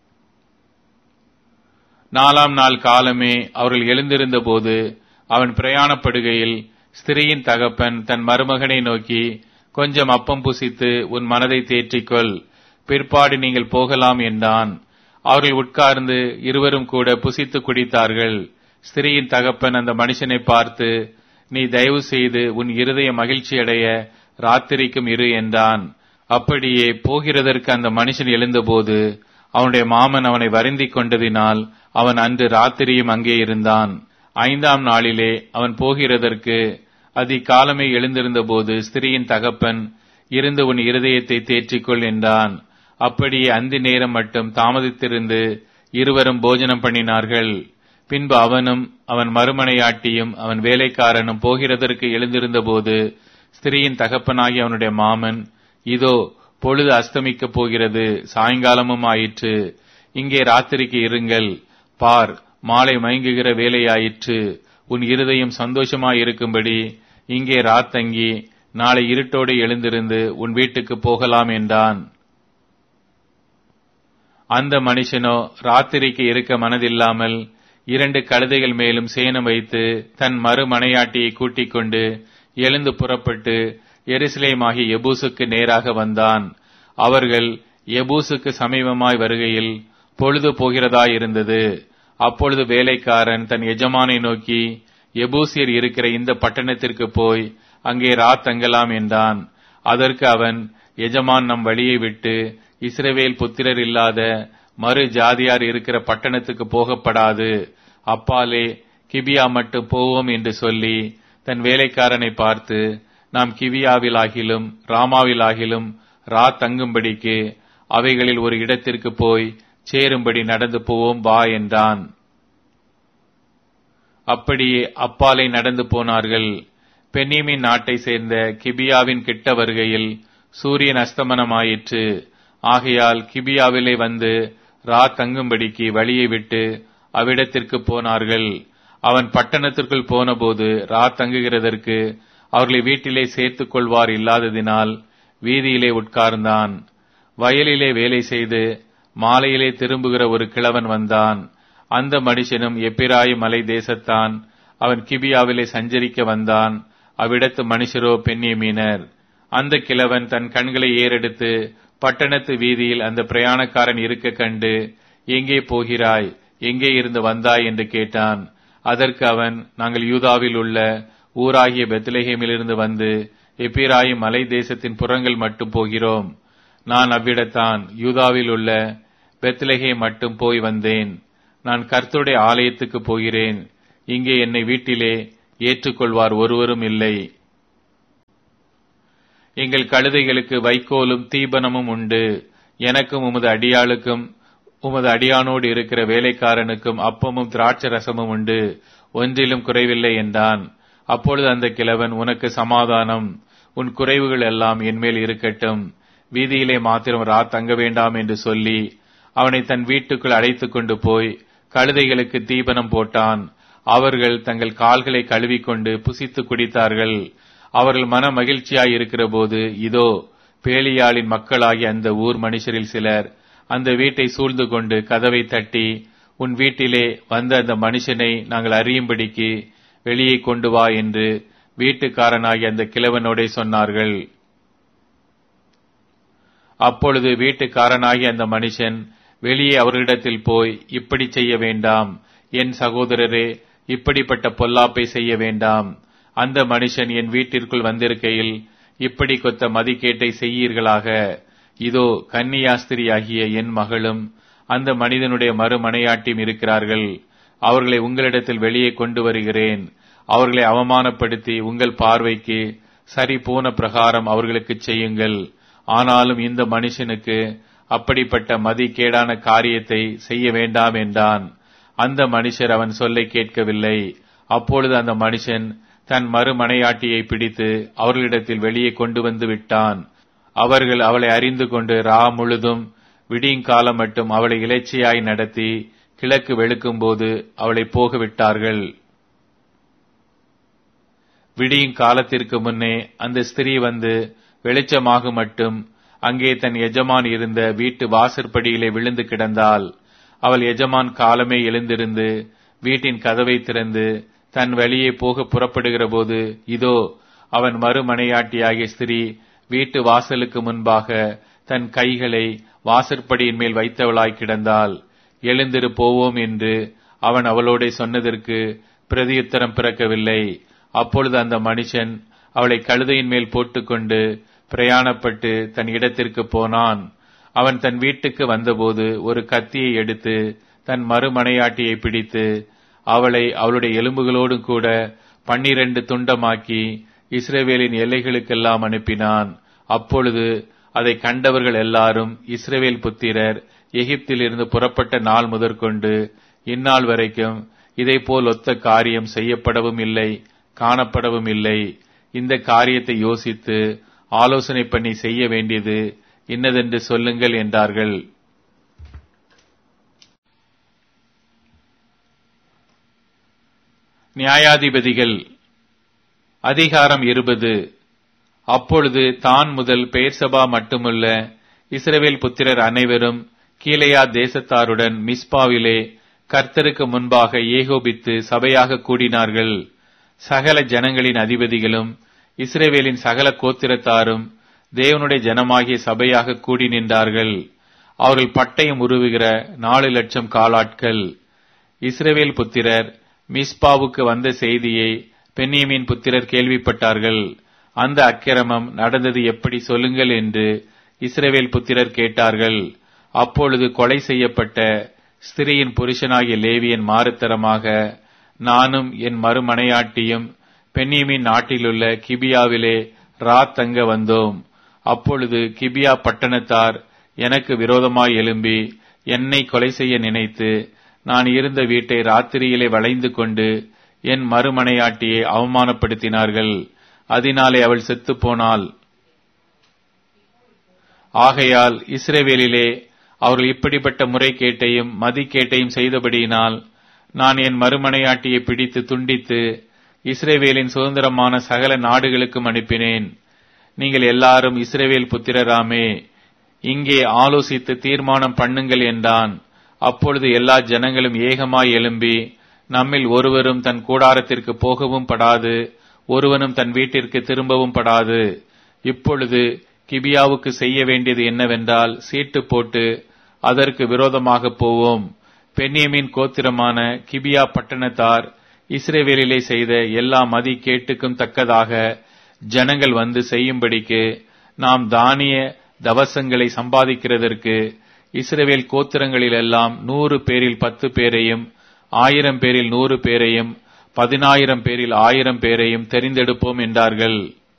நாலாம் நாள் காலமே அவர்கள் எழுந்திருந்த போது அவன் பிரயாணப்படுகையில் ஸ்திரீயின் தகப்பன் தன் மருமகனை நோக்கி, கொஞ்சம் அப்பம் புசித்து உன் மனதை தேற்றிக்கொள், பிற்பாடு நீங்கள் போகலாம் என்றான். அவர்கள் உட்கார்ந்து இருவரும் கூட புசித்து குடித்தார்கள். ஸ்திரீயின் தகப்பன் அந்த மனுஷனை பார்த்து, நீ தயவு செய்து உன் இருதய மகிழ்ச்சியடைய ராத்திரிக்கும் இரு என்றான். அப்படியே போகிறதற்கு அந்த மனுஷன் எழுந்தபோது அவனுடைய மாமன் அவனை வருந்திக் கொண்டதினால் அவன் அன்று ராத்திரியும் அங்கே இருந்தான். ஐந்தாம் நாளிலே அவன் போகிறதற்கு அதிகாலமே எழுந்திருந்த போது ஸ்திரீயின் தகப்பன், இருந்து உன் இருதயத்தை தேற்றிக்கொள் என்றான். அப்படியே அந்தி நேரம் மட்டும் தாமதித்திருந்து இருவரும் போஜனம் பண்ணினார்கள். பின்பு அவனும் அவன் மறுமனையாட்டியும் அவன் வேலைக்காரனும் போகிறதற்கு எழுந்திருந்த போது ஸ்திரீயின் தகப்பனாகி அவனுடைய மாமன், இதோ பொழுது அஸ்தமிக்கப் போகிறது, சாயங்காலமும் ஆயிற்று, இங்கே ராத்திரிக்கு இருங்கள், பார் மாலை மயங்குகிற வேலையாயிற்று, உன் இருதயம் சந்தோஷமாயிருக்கும்படி இங்கே ராத்தங்கி நாளை இருட்டோடு எழுந்திருந்து உன் வீட்டுக்கு போகலாம் என்றான். அந்த மனுஷனோ ராத்திரிக்கு இருக்க மனதில்லாமல் இரண்டு கழுதைகள் மேலும் சேணம் வைத்து தன் மறுமனையாட்டியை கூட்டிக் கொண்டு எழுந்து புறப்பட்டு எருசலேமாகி எபூசுக்கு நேராக வந்தான். அவர்கள் எபூசுக்கு சமீபமாய் வருகையில் பொழுது போகிறதாயிருந்தது. அப்பொழுது வேலைக்காரன் தன் எஜமானை நோக்கி, எபூசியர் இருக்கிற இந்த பட்டணத்திற்கு போய் அங்கே ராத் தங்கலாம் என்றான். அதற்கு அவன், எஜமான் நம் வழியை விட்டு இஸ்ரவேல் புத்திரர் இல்லாத மறு ஜாதியார் இருக்கிற பட்டணத்துக்கு போகப்படாது, அப்பாலே கிபியா மட்டும் போவோம் என்று சொல்லி தன் வேலைக்காரனை பார்த்து, நாம் கிவியாவிலாகிலும் ராமாவிலாகிலும் ராத் தங்கும்படிக்கு அவைகளில் ஒரு இடத்திற்கு போய் சேரும்படி நடந்து போவோம் வா என்றான். அப்படியே அப்பாலை நடந்து போனார்கள். பென்னியமின் நாட்டை சேர்ந்த கிபியாவின் கிட்ட வருகையில் சூரியன் அஸ்தமனமாயிற்று. ஆகையால் கிபியாவிலே வந்து ராத் தங்கும்படிக்கு வழியை விட்டு அவ்விடத்திற்கு போனார்கள். அவன் பட்டணத்திற்குள் போனபோது ராத் தங்குகிறதற்கு அவர்களை வீட்டிலே சேர்த்துக் கொள்வார் இல்லாததினால் வீதியிலே உட்கார்ந்தான். வயலிலே வேலை செய்து மாலையிலே திரும்புகிற ஒரு கிழவன் வந்தான். அந்த மனுஷனும் எப்பிராயிம் மலை தேசத்தான். அவன் கிபியாவிலே சஞ்சரிக்க வந்தான். அவ்விடத்து மனுஷரோ பென்னியமீனர். அந்த கிழவன் தன் கண்களை ஏறெடுத்து பட்டணத்து வீதியில் அந்த பிரயாணக்காரன் இருக்க கண்டு, எங்கே போகிறாய், எங்கே இருந்து வந்தாய் என்று கேட்டான். அதற்கு அவன், நாங்கள் யூதாவில் உள்ள ஊராகிய பெத்லெகேமிலிருந்து வந்து எப்பிராயிம் மலை தேசத்தின் புறங்கள் மட்டும் போகிறோம். நான் அவ்விடத்தான் யூதாவில் உள்ள பெத்லெகேம் மட்டும் போய் வந்தேன். நான் கர்த்தருடைய ஆலயத்துக்கு போகிறேன். இங்கே என்னை வீட்டிலே ஏற்றுக்கொள்வார் ஒருவரும் இல்லை. எங்கள் கழுதைகளுக்கு வைக்கோலும் தீபனமும் உண்டு. எனக்கும் உமது அடியாளுக்கும் உமது அடியானோடு இருக்கிற வேலைக்காரனுக்கும் அப்பமும் திராட்சை ரசமும் உண்டு, ஒன்றிலும் குறைவில்லை என்றான். அப்பொழுது அந்த கிழவன், உனக்கு சமாதானம், உன் குறைவுகள் எல்லாம் என்மேல் இருக்கட்டும், வீதியிலே மாத்திரம் ரா தங்க வேண்டாம் என்று சொல்லி அவனை தன் வீட்டுக்குள் அழைத்து கொண்டு போய் கழுதைகளுக்கு தீபனம் போட்டான். அவர்கள் தங்கள் கால்களை கழுவிக்கொண்டு புசித்து குடித்தார்கள். அவர்கள் மன மகிழ்ச்சியாய் இருக்கிற போது, இதோ பேலியாளின் மக்களாகிய அந்த ஊர் மனுஷரில் சிலர் அந்த வீட்டை சூழ்ந்து கொண்டு கதவை தட்டி, உன் வீட்டிலே வந்த அந்த மனுஷனை நாங்கள் அறியும்படிக்கு வெளியே கொண்டு வா என்று வீட்டுக்காரனாகிய அந்த கிழவனோடே சொன்னார்கள். அப்பொழுது வீட்டுக்காரனாகிய அந்த மனுஷன் வெளியே அவர்களிடத்தில் போய், இப்படி செய்ய வேண்டாம் என் சகோதரரே, இப்படிப்பட்ட பொல்லாப்பை செய்ய வேண்டாம். அந்த மனுஷன் என் வீட்டிற்குள் வந்திருக்கையில் இப்படி கொத்த மதிக்கேட்டை செய்யீர்களாக. இதோ கன்னியாஸ்திரியாகிய என் மகளும் அந்த மனிதனுடைய மறுமனையாட்டியும் இருக்கிறார்கள். அவர்களை உங்களிடத்தில் வெளியே கொண்டு வருகிறேன். அவர்களை அவமானப்படுத்தி உங்கள் பார்வைக்கு சரி போன பிரகாரம் அவர்களுக்கு செய்யுங்கள். ஆனாலும் இந்த மனுஷனுக்கு அப்படிப்பட்ட மதிக்கேடான காரியத்தை செய்ய வேண்டாம் என்றான். அந்த மனுஷர் அவன் சொல்லை கேட்கவில்லை. அப்பொழுது அந்த மனுஷன் தன் மறுமனையாட்டியை பிடித்து அவர்களிடத்தில் வெளியே கொண்டு வந்து விட்டான். அவர்கள் அவளை அறிந்து கொண்டு ரா முழுதும் விடியுங்காலம் மட்டும் அவளை இலைச்சையாய் நடத்தி கிழக்கு வெளுக்கும் போது அவளை போக விட்டார்கள். விடியும் காலத்திற்கு முன்னே அந்த ஸ்திரீ வந்து வெளிச்சமாக மட்டும் அங்கே தன் எஜமான் இருந்த வீட்டு வாசற்படியிலே விழுந்து கிடந்தாள். அவள் எஜமான் காலமே எழுந்திருந்து வீட்டின் கதவை திறந்து தன் வெளியே போக புறப்படுகிற போது, இதோ அவன் மறுமனையாட்டியாகிய ஸ்திரீ வீட்டு வாசலுக்கு முன்பாக தன் கைகளை வாசற்படியின் மேல் வைத்தவளாய் கிடந்தாள். எழுந்திரு போவோம் என்று அவன் அவளோட சொன்னதற்கு பிரதியுத்தரம் பிறக்கவில்லை. அப்பொழுது அந்த மனுஷன் அவளை கழுதையின் மேல் போட்டுக்கொண்டு பிரயாணப்பட்டு தன் இடத்திற்கு போனான். அவன் தன் வீட்டுக்கு வந்தபோது ஒரு கத்தியை எடுத்து தன் மறுமனையாட்டியை பிடித்து அவளை அவளுடைய எலும்புகளோடு கூட பன்னிரண்டு துண்டமாக்கி இஸ்ரவேலின் எல்லைகளுக்கெல்லாம் அனுப்பினான். அப்பொழுது அதை கண்டவர்கள் எல்லாரும், இஸ்ரவேல் புத்திரர் எகிப்திலிருந்து புறப்பட்ட நாள் முதற்கொண்டு இந்நாள் வரைக்கும் இதை போல் ஒத்த காரியம் செய்யப்படவும் இல்லை, காணப்படவும் இல்லை. இந்த காரியத்தை யோசித்து ஆலோசனை பண்ணி செய்ய வேண்டியது இன்னதென்று சொல்லுங்கள் என்றார்கள். நியாயாதிபதிகள் அதிகாரம் இருபது. அப்பொழுது தான் முதல் பெயர்சபா மட்டுமல்ல இஸ்ரவேல் புத்திரர் அனைவரும் கீலேயா தேசத்தாருடன் மிஸ்பாவிலே கர்த்தருக்கு முன்பாக ஏகோபித்து சபையாக கூடினார்கள். சகல ஜனங்களின் அதிபதிகளும் இஸ்ரவேலின் சகல கோத்திரத்தாரும் தேவனுடைய ஜனமாகிய சபையாக கூடி நின்றார்கள். அவர்கள் பட்டயம் உருவுகிற நாலு லட்சம் காலாட்கள். இஸ்ரவேல் புத்திரர் மிஸ்பாவுக்கு வந்த செய்தியை பென்யமீன் புத்திரர் கேள்விப்பட்டார்கள். அந்த அக்கிரமம் நடந்தது எப்படி சொல்லுங்கள் என்று இஸ்ரவேல் புத்திரர் கேட்டார்கள். அப்பொழுது கொலை செய்யப்பட்ட ஸ்திரீயின் புருஷனாகிய லேவியன் மாறுத்தரமாக, நானும் என் மறுமனையாட்டியும் பென்யமீன் நாட்டிலுள்ள கிபியாவிலே ராத் தங்க வந்தோம். அப்பொழுது கிபியா பட்டணத்தார் எனக்கு விரோதமாய் எழும்பி என்னை கொலை செய்ய நினைத்து நான் இருந்த வீட்டை ராத்திரியிலே வளைந்து கொண்டு என் மறுமனையாட்டியை அவமானப்படுத்தினார்கள். அதனாலே அவள் செத்துப் போனாள். ஆகையால் இஸ்ரவேலிலே அவர்கள் இப்படிப்பட்ட முறைகேட்டையும் மதிக்கேட்டையும் செய்தபடியினால் நான் என் மறுமனையாட்டியை பிடித்து துண்டித்து இஸ்ரவேலின் சுதந்திரமான சகல நாடுகளுக்கும் அனுப்பினேன். நீங்கள் எல்லாரும் இஸ்ரவேல் புத்திரராமே, இங்கே ஆலோசித்து தீர்மானம் பண்ணுங்கள் என்றான். அப்பொழுது எல்லா ஜனங்களும் ஏகமாய் எழும்பி, நம்மில் ஒருவரும் தன் கூடாரத்திற்கு போகவும் படாது, ஒருவனும் தன் வீட்டிற்கு திரும்பவும் படாது. இப்பொழுது கிபியாவுக்கு செய்ய வேண்டியது என்னவென்றால், சீட்டு போட்டு அதற்கு விரோதமாக போவோம். பென்யமீன் கோத்திரமான கிபியா பட்டணத்தார் இஸ்ரவேலிலே செய்த எல்லா மதி கேட்டுக்கும் தக்கதாக ஜனங்கள் வந்து செய்யும்படிக்கு நாம் தானிய தவசங்களை சம்பாதிக்கிறதற்கு இஸ்ரவேல் கோத்திரங்களிலெல்லாம் நூறு பேரில் பத்து பேரையும் ஆயிரம் பேரில் நூறு பேரையும் பதினாயிரம் பேரில் ஆயிரம் பேரையும் தெரிந்தெடுப்போம் என்றார்கள்.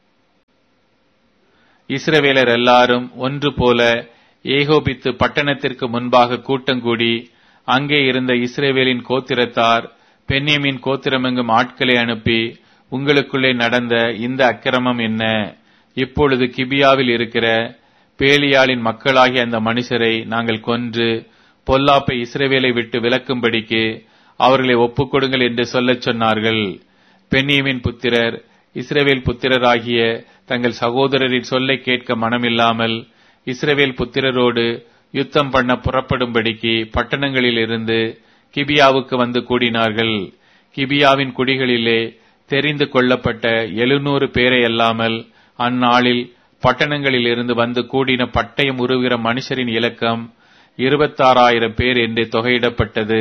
இஸ்ரவேலர் எல்லாரும் ஒன்று போல ஏகோபித்து பட்டணத்திற்கு முன்பாக கூட்டங்கூடி, அங்கே இருந்த இஸ்ரவேலின் கோத்திரத்தார் பென்யமீன் கோத்திரமெங்கும் ஆட்களை அனுப்பி, உங்களுக்குள்ளே நடந்த இந்த அக்கிரமம் என்ன? இப்பொழுது கிபியாவில் இருக்கிற பேலியாளின் மக்களாகிய அந்த மனுஷரை நாங்கள் கொன்று பொல்லாப்பை இஸ்ரவேலை விட்டு விலக்கும்படிக்கு அவர்களை ஒப்புக்கொடுங்கள் என்று சொல்லச் சொன்னார்கள். பென்யமீன் புத்திரர் இஸ்ரவேல் புத்திரராகிய தங்கள் சகோதரரின் சொல்லை கேட்க மனமில்லாமல் இஸ்ரவேல் புத்திரரோடு யுத்தம் பண்ண புறப்படும்படிக்கு பட்டணங்களில் இருந்து கிபியாவுக்கு வந்து கூடினார்கள். கிபியாவின் குடிகளிலே தெரிந்து கொள்ளப்பட்ட எழுநூறு பேரை அல்லாமல் அந்நாளில் பட்டணங்களில் இருந்து வந்து கூடின பட்டயம் உருவுகிற மனுஷரின் இலக்கம் இருபத்தாறாயிரம் பேர் என்று தொகையிடப்பட்டது.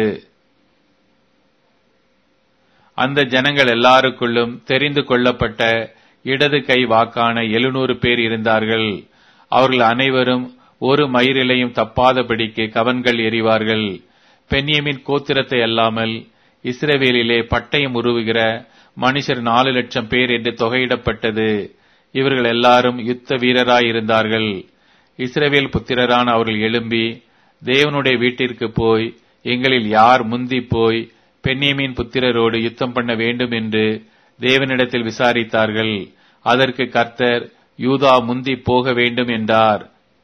அந்த ஜனங்கள் எல்லாருக்குள்ளும் தெரிந்து கொள்ளப்பட்ட இடது கை வாக்கான எழுநூறு பேர் இருந்தார்கள். அவர்கள் அனைவரும் ஒரு மயிரிலையும் தப்பாதபடிக்கு கவன்கள் எறிவார்கள். பென்யமீன் கோத்திரத்தை அல்லாமல் இஸ்ரவேலிலே பட்டயம் உருவுகிற மனுஷர் நாலு லட்சம் பேர் என்று தொகையிடப்பட்டது. இவர்கள் எல்லாரும் யுத்த வீரராயிருந்தார்கள். இஸ்ரவேல் புத்திரரான அவர்கள் எழும்பி தேவனுடைய வீட்டிற்கு போய், எங்களில் யார் முந்தி போய் பென்யமீன் புத்திரரோடு யுத்தம் பண்ண வேண்டும் என்று தேவனிடத்தில் விசாரித்தார்கள். அதற்கு கர்த்தர், யூதா முந்தி போக வேண்டும் என்றார்.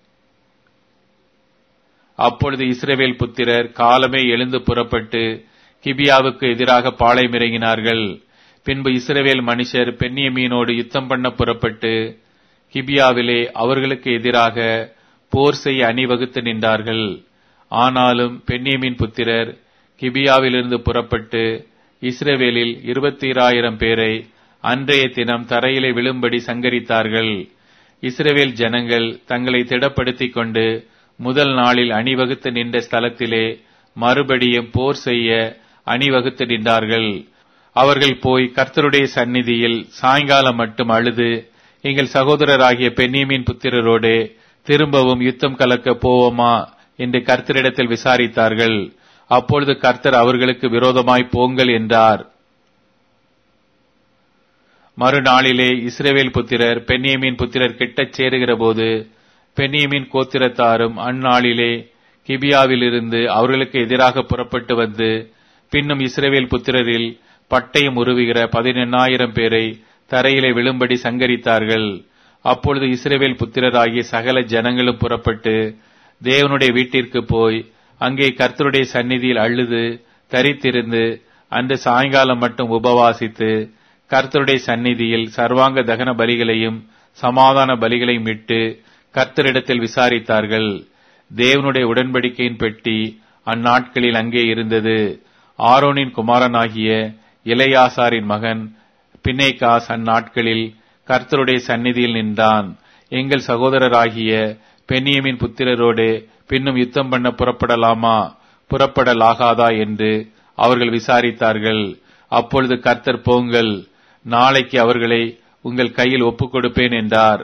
அப்பொழுது இஸ்ரவேல் புத்திரர் காலமே எழுந்து புறப்பட்டு கிபியாவுக்கு எதிராக பாளையமிறங்கினார்கள். பின்பு இஸ்ரவேல் மனுஷர் பென்யமீனோடு யுத்தம் பண்ண புறப்பட்டு கிபியாவிலே அவர்களுக்கு எதிராக போர் செய்ய அணிவகுத்து நின்றார்கள். ஆனாலும் பென்யமீன் புத்திரர் கிபியாவிலிருந்து புறப்பட்டு இஸ்ரவேலில் இருபத்தீராயிரம் பேரை அன்றைய தினம் தரையிலே விழும்படி சங்கரித்தார்கள். இஸ்ரவேல் ஜனங்கள் தங்களை திடப்படுத்திக் கொண்டு முதல் நாளில் அணிவகுத்து நின்ற ஸ்தலத்திலே மறுபடியும் போர் செய்ய அணிவகுத்து நின்றார்கள். அவர்கள் போய் கர்த்தருடைய சந்நிதியில் சாயங்காலம் மட்டும் அழுது, எங்கள் சகோதரராகிய பென்யமீன் புத்திரரோடு திரும்பவும் யுத்தம் கலக்க போவோமா என்று கர்த்தரிடத்தில் விசாரித்தார்கள். அப்பொழுது கர்த்தர் அவர்களுக்கு விரோதமாய் போங்கள் என்றார். மறுநாளிலே இஸ்ரவேல் புத்திரர் பென்யமீன் புத்திரர் கிட்டச் சேருகிற போது பென்யமீன் கோத்திரத்தாரும் அந்நாளிலே கிபியாவிலிருந்து அவர்களுக்கு எதிராக புறப்பட்டு வந்து பின்னும் இஸ்ரவேல் புத்திரரில் பட்டயம் உருவுகிற பதினெண்ணாயிரம் பேரை தரையிலே விழும்படி சங்கரித்தார்கள். அப்பொழுது இஸ்ரவேல் புத்திரராகிய சகல ஜனங்களும் புறப்பட்டு தேவனுடைய வீட்டிற்கு போய் அங்கே கர்த்தருடைய சந்நிதியில் அழுது தரித்திருந்து அன்று சாயங்காலம் மட்டும் உபவாசித்து கர்த்தருடைய சந்நிதியில் சர்வாங்க தகன பலிகளையும் சமாதான பலிகளையும் இட்டு கர்த்தரிடத்தில் விசாரித்தார்கள். தேவனுடைய உடன்படிக்கையின் பெட்டி அந்நாட்களில் அங்கே இருந்தது. ஆரோனின் குமாரனாகிய இளையாசாரின் மகன் பினேகாஸ் அந்நாட்களில் கர்த்தருடைய சந்நிதியில் நின்றான். எங்கள் சகோதரராகிய பென்யமீன் புத்திரரோடு பின்னும் யுத்தம் பண்ண புறப்படலாமா புறப்படலாகாதா என்று அவர்கள் விசாரித்தார்கள். அப்பொழுது கர்த்தர், போங்கள், நாளைக்கு அவர்களை உங்கள் கையில் ஒப்புக் கொடுப்பேன் என்றார்.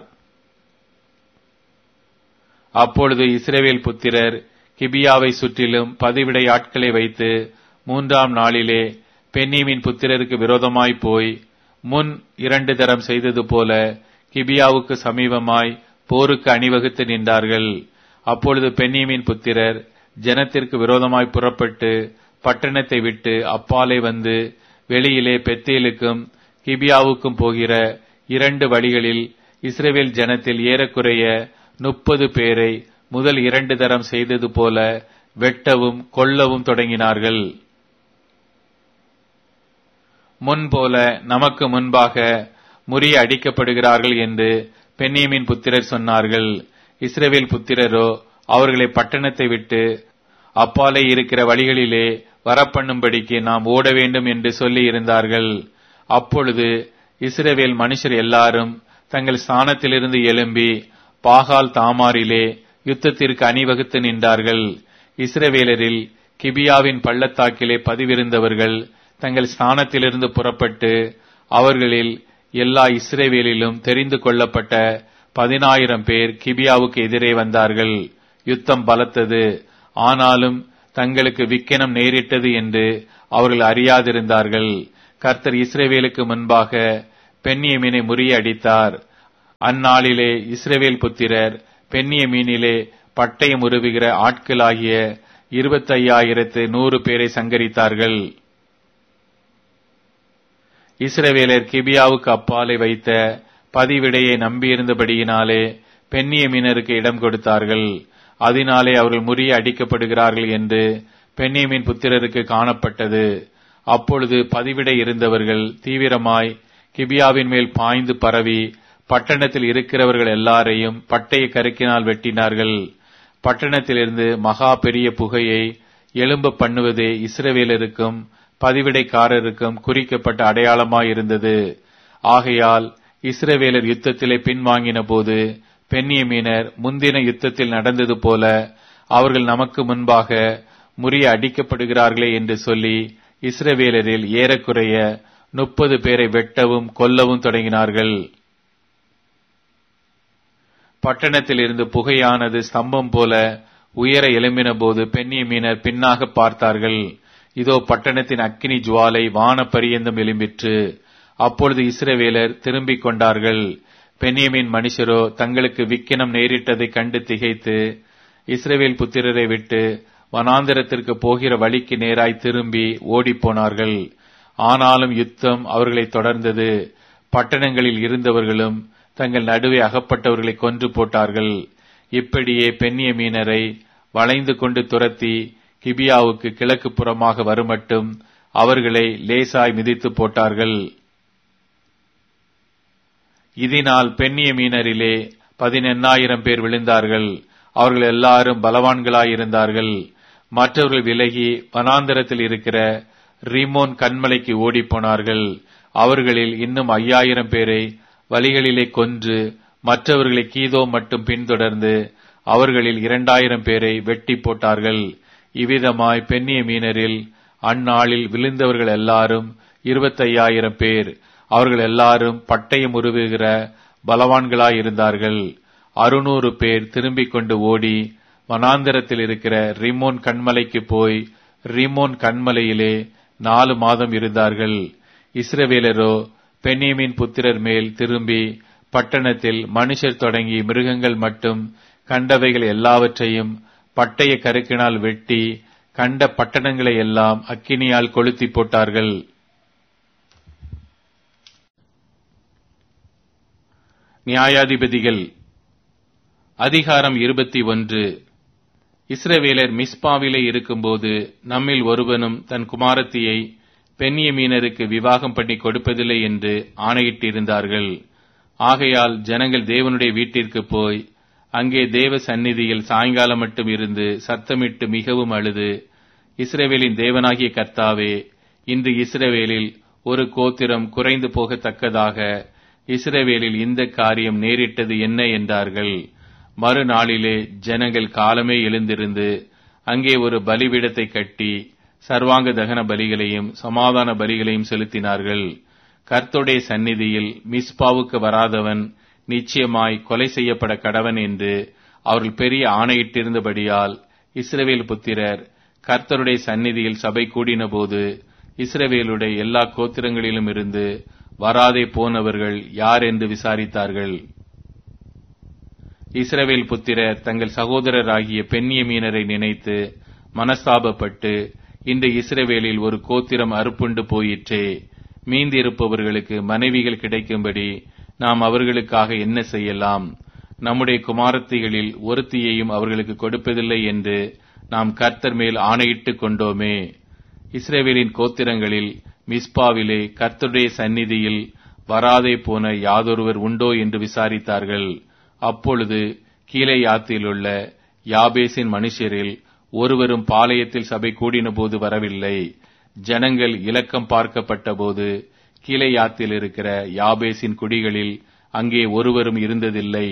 அப்பொழுது இஸ்ரவேல் புத்திரர் கிபியாவை சுற்றிலும் பதிவிடை ஆட்களை வைத்து மூன்றாம் நாளிலே பென்யமீன் புத்திரருக்கு விரோதமாய் போய் முன் இரண்டு தரம் செய்தது போல கிபியாவுக்கு சமீபமாய் போருக்கு அணிவகுத்து நின்றார்கள். அப்பொழுது பென்யமீன் புத்திரர் ஜனத்திற்கு விரோதமாய் புறப்பட்டு பட்டணத்தை விட்டு அப்பாலே வந்து வெளியிலே பெத்தேலுக்கும் கிபியாவுக்கும் போகிற இரண்டு வழிகளில் இஸ்ரவேல் ஜனத்தில் ஏறக்குறைய முப்பது பேரை முதல் இரண்டு தரம் செய்தது போல வெட்டவும் கொல்லவும் தொடங்கினார்கள். முன்போல நமக்கு முன்பாக முறிய அடிக்கப்படுகிறார்கள் என்று பென்யமீன் புத்திரர் சொன்னார்கள். இஸ்ரவேல் புத்திரரோ அவர்களை பட்டணத்தை விட்டு அப்பாலே இருக்கிற வழிகளிலே வரப்பண்ணும்படிக்கு நாம் ஓட வேண்டும் என்று சொல்லி இருந்தார்கள். அப்பொழுது இஸ்ரவேல் மனுஷர் எல்லாரும் தங்கள் ஸ்தானத்திலிருந்து எழும்பி பாகால் தாமாரிலே யுத்தத்திற்கு அணிவகுத்து நின்றார்கள். இஸ்ரவேலரில் கிபியாவின் பள்ளத்தாக்கிலே பதிவிருந்தவர்கள் தங்கள் ஸ்தானத்திலிருந்து புறப்பட்டு அவர்களில் எல்லா இஸ்ரவேலிலும் தெரிந்து கொள்ளப்பட்ட பதினாயிரம் பேர் கிபியாவுக்கு எதிரே வந்தார்கள். யுத்தம் பலத்தது. ஆனாலும் தங்களுக்கு விக்கினம் நேரிட்டது என்று அவர்கள் அறியாதிருந்தார்கள். கர்த்தர் இஸ்ரவேலுக்கு முன்பாக பென்யமீனை முறியடித்தார். அந்நாளிலே இஸ்ரவேல் புத்திரர் பென்யமீனிலே பட்டயம் உருவுகிற ஆட்களாகிய இருபத்தையாயிரத்து நூறு பேரை சங்கரித்தார்கள். இஸ்ரவேலர் கிபியாவுக்கு அப்பாலை வைத்த பதிவிடையை நம்பியிருந்தபடியினாலே பென்யமீனருக்கு இடம் கொடுத்தார்கள். அதனாலே அவர்கள் முறிய அடிக்கப்படுகிறார்கள் என்று பென்யமீன் புத்திரருக்கு காணப்பட்டது. அப்பொழுது பதிவிடை இருந்தவர்கள் தீவிரமாய் கிபியாவின் மேல் பாய்ந்து பரவி பட்டணத்தில் இருக்கிறவர்கள் எல்லாரையும் பட்டய கருக்கினால் வெட்டினார்கள். பட்டணத்திலிருந்து மகா பெரிய புகையை எழும்ப பண்ணுவதே இஸ்ரவேலருக்கும் பதிவிடைக்காரருக்கும் குறிக்கப்பட்ட அடையாளமாயிருந்தது. ஆகையால் இஸ்ரவேலர் யுத்தத்திலே பின்வாங்கின போது பென்யமீனர் முந்தின யுத்தத்தில் நடந்தது போல அவர்கள் நமக்கு முன்பாக முறிய அடிக்கப்படுகிறார்களே என்று சொல்லி இஸ்ரவேலரில் ஏறக்குறைய முப்பது பேரை வெட்டவும் கொல்லவும் தொடங்கினார்கள். பட்டணத்தில் இருந்து புகையானது ஸ்தம்பம் போல உயர எழும்பின போது பென்யமீனர் பின்னாக பார்த்தார்கள். இதோ பட்டணத்தின் அக்கினி ஜுவாலை வான பரியந்தம் எழும்பிற்று. அப்பொழுது இஸ்ரவேலர் திரும்பிக் கொண்டார்கள். பென்யமீன் மனுஷரோ தங்களுக்கு விக்கினம் நேரிட்டதை கண்டு திகைத்து இஸ்ரவேல் புத்திரரை விட்டு வனாந்திரத்திற்கு போகிற வழிக்கு நேராய் திரும்பி ஓடிப்போனார்கள். ஆனாலும் யுத்தம் அவர்களை தொடர்ந்தது. பட்டணங்களில் இருந்தவர்களும் தங்கள் நடுவே அகப்பட்டவர்களை கொன்று போட்டார்கள். இப்படியே பென்யமீனரை வளைந்து கொண்டு துரத்தி கிபியாவுக்கு கிழக்கு புறமாக வருமட்டும் அவர்களை லேசாய் மிதித்து போட்டார்கள். இதனால் பென்யமீனரிலே பதினெண்ணாயிரம் பேர் விழுந்தார்கள். அவர்கள் எல்லாரும் பலவான்களாயிருந்தார்கள். மற்றவர்கள் விலகி வனாந்தரத்தில் இருக்கிற ரிமோன் கன்மலைக்கு ஓடிப்போனார்கள். அவர்களில் இன்னும் ஐயாயிரம் பேரை வழிகளிலே கொன்று மற்றவர்களை கீதோ மட்டும் பின்தொடர்ந்து அவர்களில் இரண்டாயிரம் பேரை வெட்டி போட்டார்கள். இவ்விதமாய் பென்யமீனரில் அந்நாளில் விழுந்தவர்கள் எல்லாரும் இருபத்தையாயிரம் பேர். அவர்கள் எல்லாரும் பட்டயம் உருவுகிற பலவான்களாயிருந்தார்கள். அறுநூறு பேர் திரும்பிக் கொண்டு ஓடி வனாந்தரத்தில் இருக்கிற ரிமோன் கன்மலைக்கு போய் ரிமோன் கன்மலையிலே நாலு மாதம் இருந்தார்கள். இஸ்ரவேலரோ பென்யமீன் புத்திரர் மேல் திரும்பி பட்டணத்தில் மனுஷர் தொடங்கி மிருகங்கள் மட்டும் கண்டவைகள் எல்லாவற்றையும் பட்டய கருக்கினால் வெட்டி கண்ட பட்டணங்களை எல்லாம் அக்கினியால் கொளுத்தி போட்டார்கள். நியாயாதிபதிகள் அதிகாரம் இருபத்தி ஒன்று. இஸ்ரவேலர் மிஸ்பாவிலே இருக்கும்போது நம்மில் ஒருவனும் தன் குமாரத்தியை பென்யமீனருக்கு விவாகம் பண்ணி கொடுப்பதில்லை என்று ஆணையிட்டிருந்தார்கள். ஆகையால் ஜனங்கள் தேவனுடைய வீட்டிற்கு போய் அங்கே தேவ சந்நிதியில் சாயங்காலம் மட்டும் இருந்து சத்தமிட்டு மிகவும் அழுது, இஸ்ரவேலின் தேவனாகிய கர்த்தாவே, இன்று இஸ்ரவேலில் ஒரு கோத்திரம் குறைந்து போகத்தக்கதாக இஸ்ரவேலில் இந்த காரியம் நேரிட்டது என்ன என்றார்கள். மறுநாளிலே ஜனங்கள் காலமே எழுந்திருந்து அங்கே ஒரு பலிபீடத்தை கட்டி சர்வாங்க தகன பலிகளையும் சமாதான பலிகளையும் செலுத்தினார்கள். கர்த்தருடைய சந்நிதியில் மிஸ்பாவுக்கு வராதவன் நிச்சயமாய் கொலை செய்யப்பட கடவன் என்று அவர்கள் பெரிய ஆணையிட்டிருந்தபடியால் இஸ்ரவேல் புத்திரர் கர்த்தருடைய சந்நிதியில் சபை கூடின போது இஸ்ரவேலுடைய எல்லா கோத்திரங்களிலும் இருந்து வராதே போனவர்கள் யார் என்று விசாரித்தார்கள். இஸ்ரவேல் புத்திரர் தங்கள் சகோதரராகிய பென்யமீனரை நினைத்து மனஸ்தாபப்பட்டு, இன்று இஸ்ரவேலில் ஒரு கோத்திரம் அறுப்புண்டு போயிற்றே, மீந்திருப்பவர்களுக்கு மனைவிகள் கிடைக்கும்படி நாம் அவர்களுக்காக என்ன செய்யலாம்? நம்முடைய குமாரத்திகளில் ஒருத்தியையும் அவர்களுக்கு கொடுப்பதில்லை என்று நாம் கர்த்தர் மேல் ஆணையிட்டு கொண்டோமே. இஸ்ரவேலின் கோத்திரங்களில் மிஸ்பாவிலே கர்த்தருடைய சந்நிதியில் வராதே போன யாதொருவர் உண்டோ என்று விசாரித்தார்கள். அப்பொழுது கீலேயாத்திலுள்ள யாபேசின் மனுஷரில் ஒருவரும் பாளையத்தில் சபை கூடின போது வரவில்லை. ஜனங்கள் இலக்கம் பார்க்கப்பட்ட போது கீலேயாத்தில் இருக்கிற யாபேசின் குடிகளில் அங்கே ஒருவரும் இருந்ததில்லை.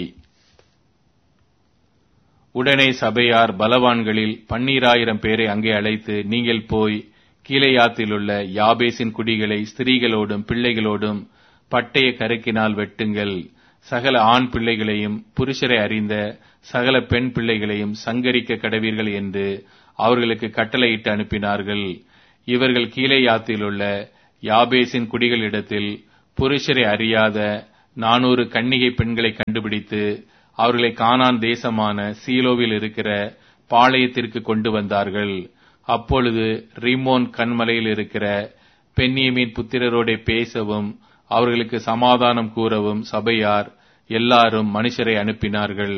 உடனே சபையார் பலவான்களில் பன்னீராயிரம் பேரை அங்கே அழைத்து, நீங்கள் போய் கீலேயாத்திலுள்ள யாபேசின் குடிகளை ஸ்திரீகளோடும் பிள்ளைகளோடும் பட்டய கருக்கினால் வெட்டுங்கள். சகல ஆண் பிள்ளைகளையும் புருஷரை அறிந்த சகல பெண் பிள்ளைகளையும் சங்கரிக்க கடவீர்கள் என்று அவர்களுக்கு கட்டளையிட்டு அனுப்பினார்கள். இவர்கள் கீலேயாத்திலுள்ள யாபேசின் குடிகளிடத்தில் புருஷரை அறியாத நானூறு கன்னிகை பெண்களை கண்டுபிடித்து அவர்களை கானான் தேசமான சீலோவில் இருக்கிற பாளையத்திற்கு கொண்டு வந்தார்கள். அப்பொழுது ரிமோன் கன்மலையில் இருக்கிற பென்யமீன் புத்திரரோட பேசவும் அவர்களுக்கு சமாதானம் கூறவும் சபையார் எல்லாரும் மனுஷரை அனுப்பினார்கள்.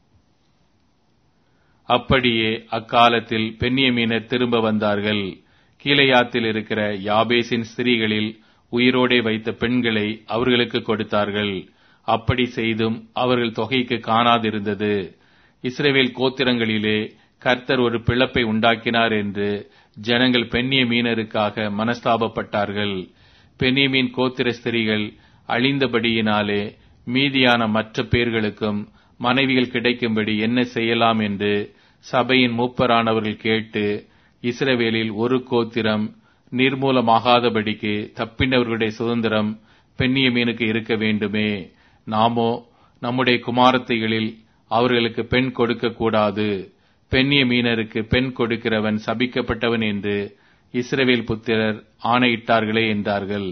அப்படியே அக்காலத்தில் பென்யமீனர் திரும்ப வந்தார்கள். கீலேயாத்தில் இருக்கிற யாபேசின் ஸ்திரீகளில் உயிரோடே வைத்த பெண்களை அவர்களுக்கு கொடுத்தார்கள். அப்படி செய்தும் அவர்கள் தொகைக்கு காணாதிருந்தது. இஸ்ரவேல் கோத்திரங்களிலே கர்த்தர் ஒரு பிளப்பை உண்டாக்கினார் என்று ஜனங்கள் பென்யமீனருக்காக மனஸ்தாபப்பட்டார்கள். பென்யமீன் கோத்திர ஸ்திரீகள் அழிந்தபடியினாலே மீதியான மற்ற பேர்களுக்கும் மனைவிகள் கிடைக்கும்படி என்ன செய்யலாம் என்று சபையின் மூப்பரானவர்கள் கேட்டு, இஸ்ரவேலில் ஒரு கோத்திரம் நிர்மூலமாகாதபடிக்கு தப்பினவர்களுடைய சுதந்திரம் பென்யமீனுக்கு இருக்க வேண்டுமே, நாமோ நம்முடைய குமாரத்திகளில் அவர்களுக்கு பெண் கொடுக்க கூடாது, பென்யமீனருக்கு பெண் கொடுக்கிறவன் சபிக்கப்பட்டவன் என்று இஸ்ரவேல் புத்திரர் ஆணையிட்டார்களே என்றார்கள்.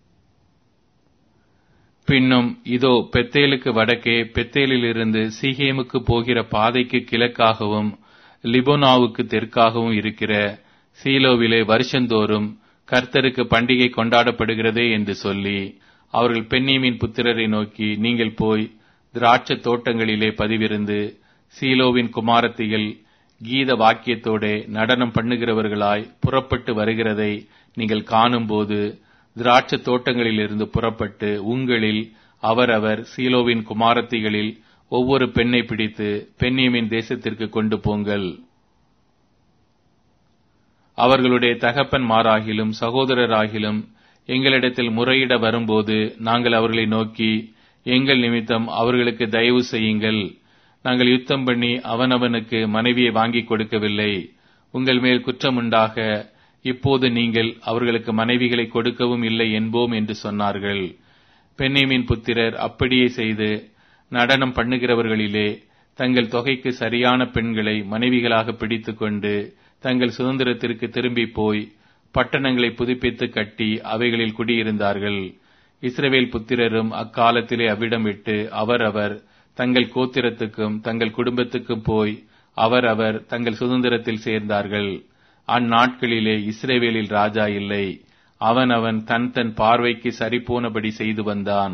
பின்னும் இதோ பெத்தேலுக்கு வடக்கே பெத்தேலிலிருந்து சீகேமுக்கு போகிற பாதைக்கு கிழக்காகவும் லிபோனாவுக்கு தெற்காகவும் இருக்கிற சீலோவிலே வருஷந்தோறும் கர்த்தருக்கு பண்டிகை கொண்டாடப்படுகிறதே என்று சொல்லி அவர்கள் பென்யமீன் புத்திரரை நோக்கி, நீங்கள் போய் திராட்சை தோட்டங்களிலே பதிவிருந்து சீலோவின் குமாரத்திகள் கீத வாக்கியத்தோடே நடனம் பண்ணுகிறவர்களாய் புறப்பட்டு வருகிறதை நீங்கள் காணும்போது திராட்சை தோட்டங்களிலிருந்து புறப்பட்டு உங்களில் அவரவர் சீலோவின் குமாரத்திகளில் ஒவ்வொரு பெண்ணை பிடித்து பென்யமீன் தேசத்திற்கு கொண்டு போங்கள். அவர்களுடைய தகப்பன்மாராகிலும் சகோதரராகிலும் எங்களிடத்தில் முறையிட வரும்போது நாங்கள் அவர்களை நோக்கி, எங்கள் நிமித்தம் அவர்களுக்கு தயவு செய்யுங்கள், நாங்கள் யுத்தம் பண்ணி அவனவனுக்கு மனைவியை வாங்கிக் கொடுக்கவில்லை, உங்கள் மேல் குற்றமுண்டாக இப்போது நீங்கள் அவர்களுக்கு மனைவிகளை கொடுக்கவும் இல்லை என்போம் என்று சொன்னார்கள். பென்யமீன் புத்திரர் அப்படியே செய்து நடனம் பண்ணுகிறவர்களிலே தங்கள் தொகைக்கு சரியான பெண்களை மனைவிகளாக பிடித்துக் கொண்டு தங்கள் சுதந்திரத்திற்கு திரும்பி போய் பட்டணங்களை புதுப்பித்து கட்டி அவைகளில் குடியிருந்தார்கள். இஸ்ரவேல் புத்திரரும் அக்காலத்திலே அவ்விடம் விட்டு அவரவர் தங்கள் கோத்திரத்துக்கும் தங்கள் குடும்பத்துக்கும் போய் அவரவர் தங்கள் சுதந்திரத்தில் சேர்ந்தார்கள். அந்நாட்களிலே இஸ்ரவேலில் ராஜா இல்லை, அவன் அவன் தன் தன் பார்வைக்கு சரிபோனபடி செய்து வந்தான்.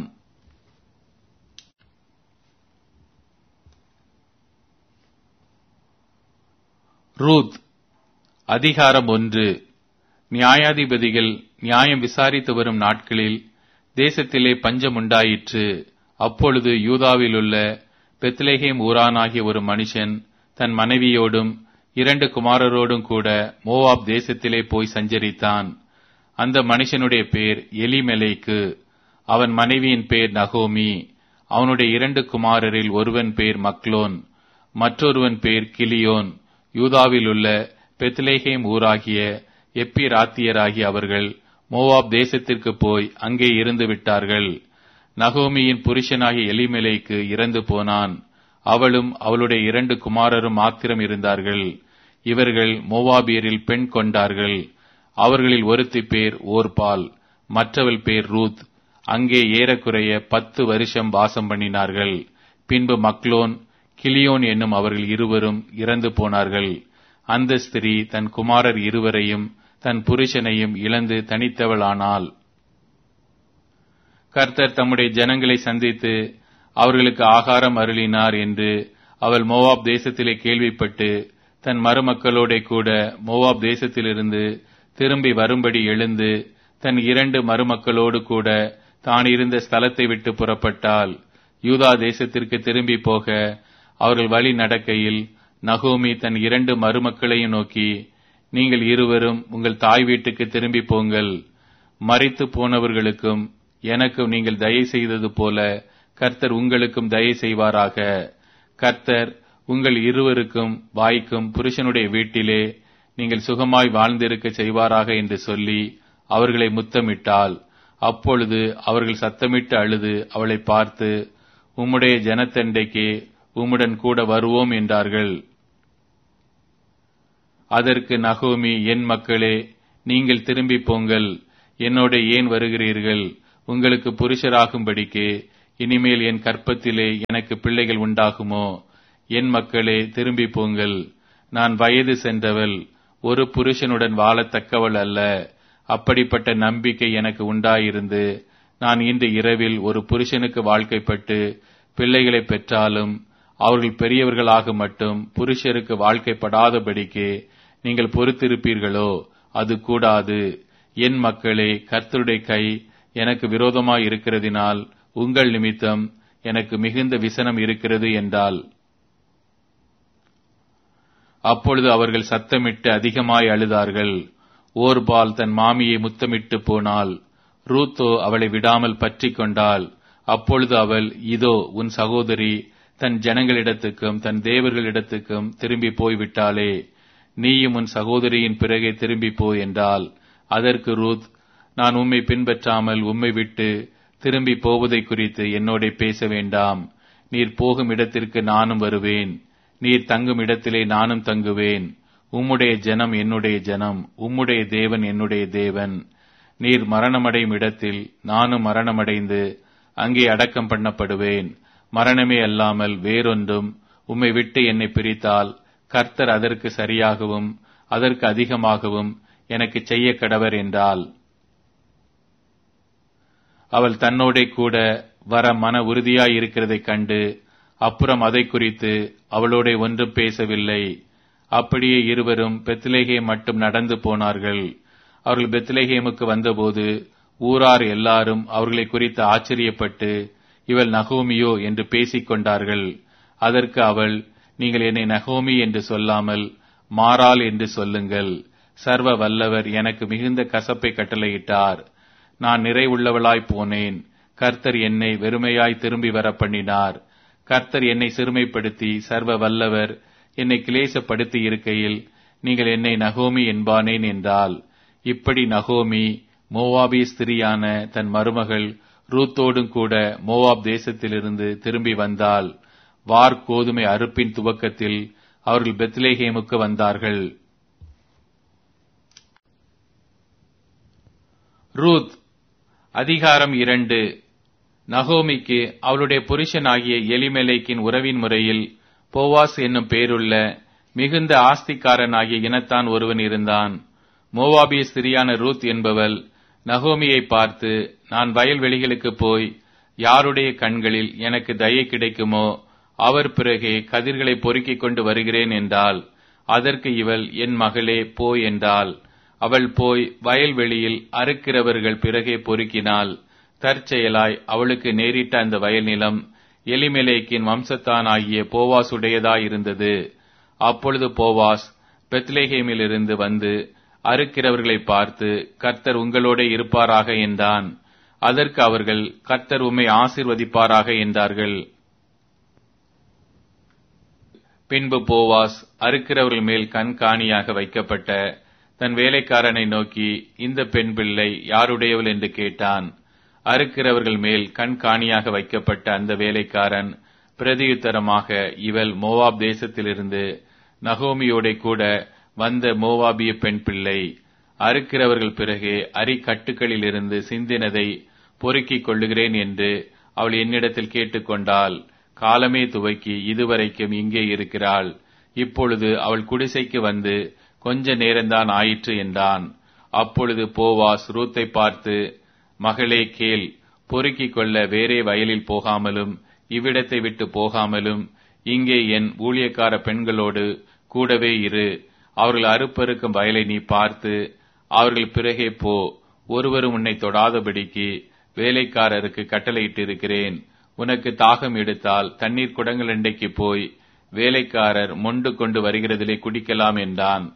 ரூத் அதிகாரம் ஒன்று. நியாயாதிபதிகள் நியாயம் விசாரித்து வரும் நாட்களில் தேசத்திலே பஞ்சம் உண்டாயிற்று. அப்பொழுது யூதாவிலுள்ள பெத்லெகேம் ஊரானாகிய ஒரு மனுஷன் தன் மனைவியோடும் இரண்டு குமாரரோடும் கூட மோவாப் தேசத்திலே போய் சஞ்சரித்தான். அந்த மனுஷனுடைய பேர் எலிமெலேக்கு, அவன் மனைவியின் பேர் நகோமி. அவனுடைய இரண்டு குமாரரில் ஒருவன் பேர் மக்லோன், மற்றொருவன் பேர் கிலியோன். யூதாவில் உள்ள பெத்லெகேம் ஊராகிய எப்பிராத்தியராகிய அவர்கள் மோவாப் தேசத்திற்கு போய் அங்கே இருந்து விட்டார்கள். நகோமியின் புருஷனாகிய எலிமெலேக்கு இறந்து போனான். அவளும் அவளுடைய இரண்டு குமாரரும் மாத்திரம் இருந்தார்கள். இவர்கள் மோவாபியரில் பெண் கொண்டார்கள். அவர்களில் ஒருத்தி பேர் ஓர்பால், மற்றவள் பேர் ரூத். அங்கே ஏறக்குறைய பத்து வருஷம் வாசம் பண்ணினார்கள். பின்பு மக்லோன், கிலியோன் என்னும் அவர்கள் இருவரும் இறந்து போனார்கள். அந்த ஸ்திரீ தன் குமாரர் இருவரையும் தன் புருஷனையும் இழந்து தனித்தவளானாள். கர்த்தர் தம்முடைய ஜனங்களை சந்தித்து அவர்களுக்கு ஆகாரம் அருளினார் என்று அவள் மோவாப் தேசத்திலே கேள்விப்பட்டு தன் மருமக்களோட கூட மோவாப் தேசத்திலிருந்து திரும்பி வரும்படி எழுந்து தன் இரண்டு மருமக்களோடு கூட தான் இருந்த ஸ்தலத்தை விட்டு புறப்பட்டாள். யூதா தேசத்திற்கு திரும்பி போக அவர்கள் வழி நடக்கையில் நகோமி தன் இரண்டு மருமக்களையும் நோக்கி, நீங்கள் இருவரும் உங்கள் தாய் வீட்டுக்கு திரும்பி போங்கள். மரித்து போனவர்களுக்கும் எனக்கும் நீங்கள் தயை செய்தது போல கர்த்தர் உங்களுக்கும் தயை செய்வாராக. கர்த்தர் உங்கள் இருவருக்கும் வாய்க்கும் புருஷனுடைய வீட்டிலே நீங்கள் சுகமாய் வாழ்ந்திருக்க செய்வாராக என்று சொல்லி அவர்களை முத்தமிட்டாள். அப்பொழுது அவர்கள் சத்தமிட்டு அழுது அவளை பார்த்து, உம்முடைய ஜனத்தண்டைக்கே உம்முடன் கூட வருவோம் என்றார்கள். அதற்கு நகோமி, என் மக்களே, நீங்கள் திரும்பி போங்கள், என்னோட ஏன் வருகிறீர்கள்? உங்களுக்கு புருஷராகும்படிக்கு இனிமேல் என் கற்பத்திலே எனக்கு பிள்ளைகள் உண்டாகுமோ? என் மக்களே, திரும்பி போங்கள். நான் வயது சென்றவள், ஒரு புருஷனுடன் வாழத்தக்கவள் அல்ல. அப்படிப்பட்ட நம்பிக்கை எனக்கு உண்டாயிருந்து நான் இன்று இரவில் ஒரு புருஷனுக்கு வாழ்க்கைப்பட்டு பிள்ளைகளை பெற்றாலும் அவர்கள் பெரியவர்களாக மட்டும் புருஷருக்கு வாழ்க்கைப்படாதபடிக்கு நீங்கள் பொறுத்திருப்பீர்களோ? அது கூடாது. என் மக்களே, கர்த்தருடைய கை எனக்கு விரோதமாய் இருக்கிறதினால் உங்கள் நிமித்தம் எனக்கு மிகுந்த விசனம் இருக்கிறது என்றாள். அப்பொழுது அவர்கள் சத்தமிட்டு அதிகமாய் அழுதார்கள். ஓர்பால் தன் மாமியை முத்தமிட்டு போனாள். ரூத்தோ அவளை விடாமல் பற்றி கொண்டாள். அப்பொழுது அவள், இதோ உன் சகோதரி தன் ஜனங்களிடத்துக்கும் தன் தேவர்களிடத்துக்கும் திரும்பி போய்விட்டாளே, நீயும் உன் சகோதரியின் பிறகே திரும்பி போய் என்றாள். அதற்கு ரூத், நான் உம்மை பின்பற்றாமல் உம்மை விட்டு திரும்பி போவதை குறித்து என்னோட பேச வேண்டாம். நீர் போகும் இடத்திற்கு நானும் வருவேன், நீர் தங்கும் இடத்திலே நானும் தங்குவேன். உம்முடைய ஜனம் என்னுடைய ஜனம், உம்முடைய தேவன் என்னுடைய தேவன். நீர் மரணமடையும் இடத்தில் நானும் மரணமடைந்து அங்கே அடக்கம் பண்ணப்படுவேன். மரணமே அல்லாமல் வேறொன்றும் உம்மை விட்டு என்னை பிரித்தால் கர்த்தர் அதற்கு சரியாகவும் அதற்கு அதிகமாகவும் எனக்கு செய்ய கடவர் என்றாள். அவள் தன்னோட கூட வர மன உறுதியாயிருக்கிறதைக் கண்டு அப்புறம் அதை குறித்து அவளோட ஒன்றும் பேசவில்லை. அப்படியே இருவரும் பெத்லெகேம் மட்டும் நடந்து போனார்கள். அவர்கள் பெத்லெகேமுக்கு வந்தபோது ஊரார் எல்லாரும் அவர்களை குறித்து ஆச்சரியப்பட்டு, இவள் நகோமியோ என்று பேசிக் கொண்டார்கள். அதற்கு அவள், நீங்கள் என்னை நகோமி என்று சொல்லாமல் மாறாள் என்று சொல்லுங்கள். சர்வ வல்லவர் எனக்கு மிகுந்த கசப்பை கட்டளையிட்டார். நான் நிறைவுள்ளவளாய் போனேன். கர்த்தர் என்னை வெறுமையாய் திரும்பி வர பண்ணினார். கர்த்தர் என்னை சிறுமைப்படுத்தி சர்வ வல்லவர் என்னை கிளேசப்படுத்தி இருக்கையில் நீங்கள் என்னை நகோமி என்பானேன் என்றால். இப்படி நகோமி மோவாபிய ஸ்திரியான தன் மருமகள் ரூத்தோடும் கூட மோவாப் தேசத்திலிருந்து திரும்பி வந்தாள். வார் கோதுமை அறுப்பின் துவக்கத்தில் அவர்கள் பெத்லெகேமுக்கு வந்தார்கள். ரூத் அதிகாரம் இரண்டு. நகோமிக்கு அவளுடைய புருஷனாகிய எலிமெலேக்கின் உறவின் முறையில் போவாஸ் என்னும் பேருள்ள மிகுந்த ஆஸ்திக்காரனாகிய இனத்தான் ஒருவன் இருந்தான். மோவாபிய ஸ்திரியான ரூத் என்பவள் நகோமியை பார்த்து, நான் வயல்வெளிகளுக்கு போய் யாருடைய கண்களில் எனக்கு தயை கிடைக்குமோ அவர் பிறகே கதிர்களை பொறுக்கிக் கொண்டு வருகிறேன் என்றாள். அதற்கு இவள், என் மகளே போய் என்றாள். அவள் போய் வயல்வெளியில் அறுக்கிறவர்கள் பிறகே பொறுக்கினாள். தற்செயலாய் அவளுக்கு நேரிட்ட அந்த வயல் நிலம் எலிமெலேக்கின் வம்சத்தானாகிய போவாசுடையதாயிருந்தது. அப்பொழுது போவாஸ் பெத்லெகேமிலிருந்து வந்து அறுக்கிறவர்களை பார்த்து, கர்த்தர் உங்களோட இருப்பாராக என்றான். அதற்கு அவர்கள், கர்த்தர் உம்மை ஆசீர்வதிப்பாராக என்றார்கள். பின்பு போவாஸ் அறுக்கிறவர்கள் மேல் கண்காணியாக வைக்கப்பட்ட தன் வேலைக்காரனை நோக்கி, இந்த பெண் பிள்ளை யாருடையவள் என்று கேட்டான். அறுக்கிறவர்கள் மேல் கண்காணியாக வைக்கப்பட்ட அந்த வேலைக்காரன் பிரதியுத்தரமாக, இவள் மோவாப் தேசத்திலிருந்து நகோமியோட கூட வந்த மோவாபிய பெண் பிள்ளை. அறுக்கிறவர்கள் பிறகு அரிக்கட்டுகளில் இருந்து சிந்தினதை பொறுக்கிக் கொள்ளுகிறேன் என்று அவள் என்னிடத்தில் கேட்டுக்கொண்டாள். காலமே துவக்கி இதுவரைக்கும் இங்கே இருக்கிறாள். இப்பொழுது அவள் குடிசைக்கு வந்து கொஞ்ச நேரம்தான் ஆயிற்று என்றான். அப்பொழுது போவாஸ் ரூத்தை பார்த்து, மகளே கேள், பொறுக்கிக் கொள்ள வேறே வயலில் போகாமலும் இவ்விடத்தை விட்டு போகாமலும் இங்கே என் ஊழியக்கார பெண்களோடு கூடவே இரு. அவர்கள் அறுப்பறுக்கும் வயலை நீ பார்த்து அவர்கள் பிறகே போ. ஒருவரும் உன்னை தொடாதபடிக்கு வேலைக்காரருக்கு கட்டளையிட்டிருக்கிறேன். உனக்கு தாகம் எடுத்தால் தண்ணீர் குடங்கள் அண்டைக்கு போய் வேலைக்காரர் மொண்டு கொண்டு வருகிறதிலே குடிக்கலாம் என்றான்.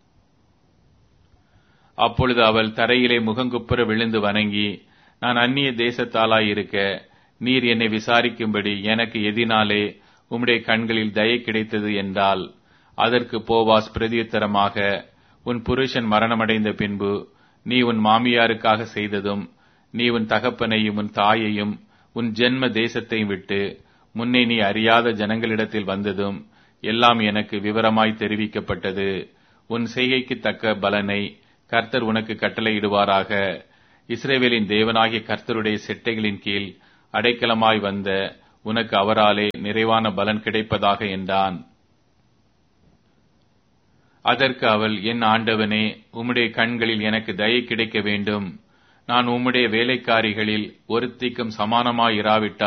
அப்பொழுது அவள் தரையிலே முகங்குப்புற விழுந்து வணங்கி, நான் அந்நிய தேசத்தாலாயிருக்க நீர் என்னை விசாரிக்கும்படி எனக்கு எதினாலே உம்முடைய கண்களில் தயை கிடைத்தது என்றால். அதற்கு போவாஸ் பிரதியுத்தரமாக, உன் புருஷன் மரணமடைந்த பின்பு நீ உன் மாமியாருக்காக செய்ததும், நீ உன் தகப்பனையும் உன் தாயையும் உன் ஜென்ம தேசத்தையும் விட்டு முன்னே நீ அறியாத ஜனங்களிடத்தில் வந்ததும் எல்லாம் எனக்கு விவரமாய் தெரிவிக்கப்பட்டது. உன் செய்கைக்கு தக்க பலனை கர்த்தர் உனக்கு கட்டளையிடுவாராக. இஸ்ரவேலின் தேவனாகிய கர்த்தருடைய செட்டைகளின் கீழ் அடைக்கலமாய் வந்த உனக்கு அவராலே நிறைவான பலன் கிடைப்பதாக என்றான். அதற்கு அவள், என் ஆண்டவனே, உம்முடைய கண்களில் எனக்கு தயை கிடைக்க வேண்டும். நான் உம்முடைய வேலைக்காரிகளில் ஒருத்திக்கும் சமானமாயிராவிட்டால்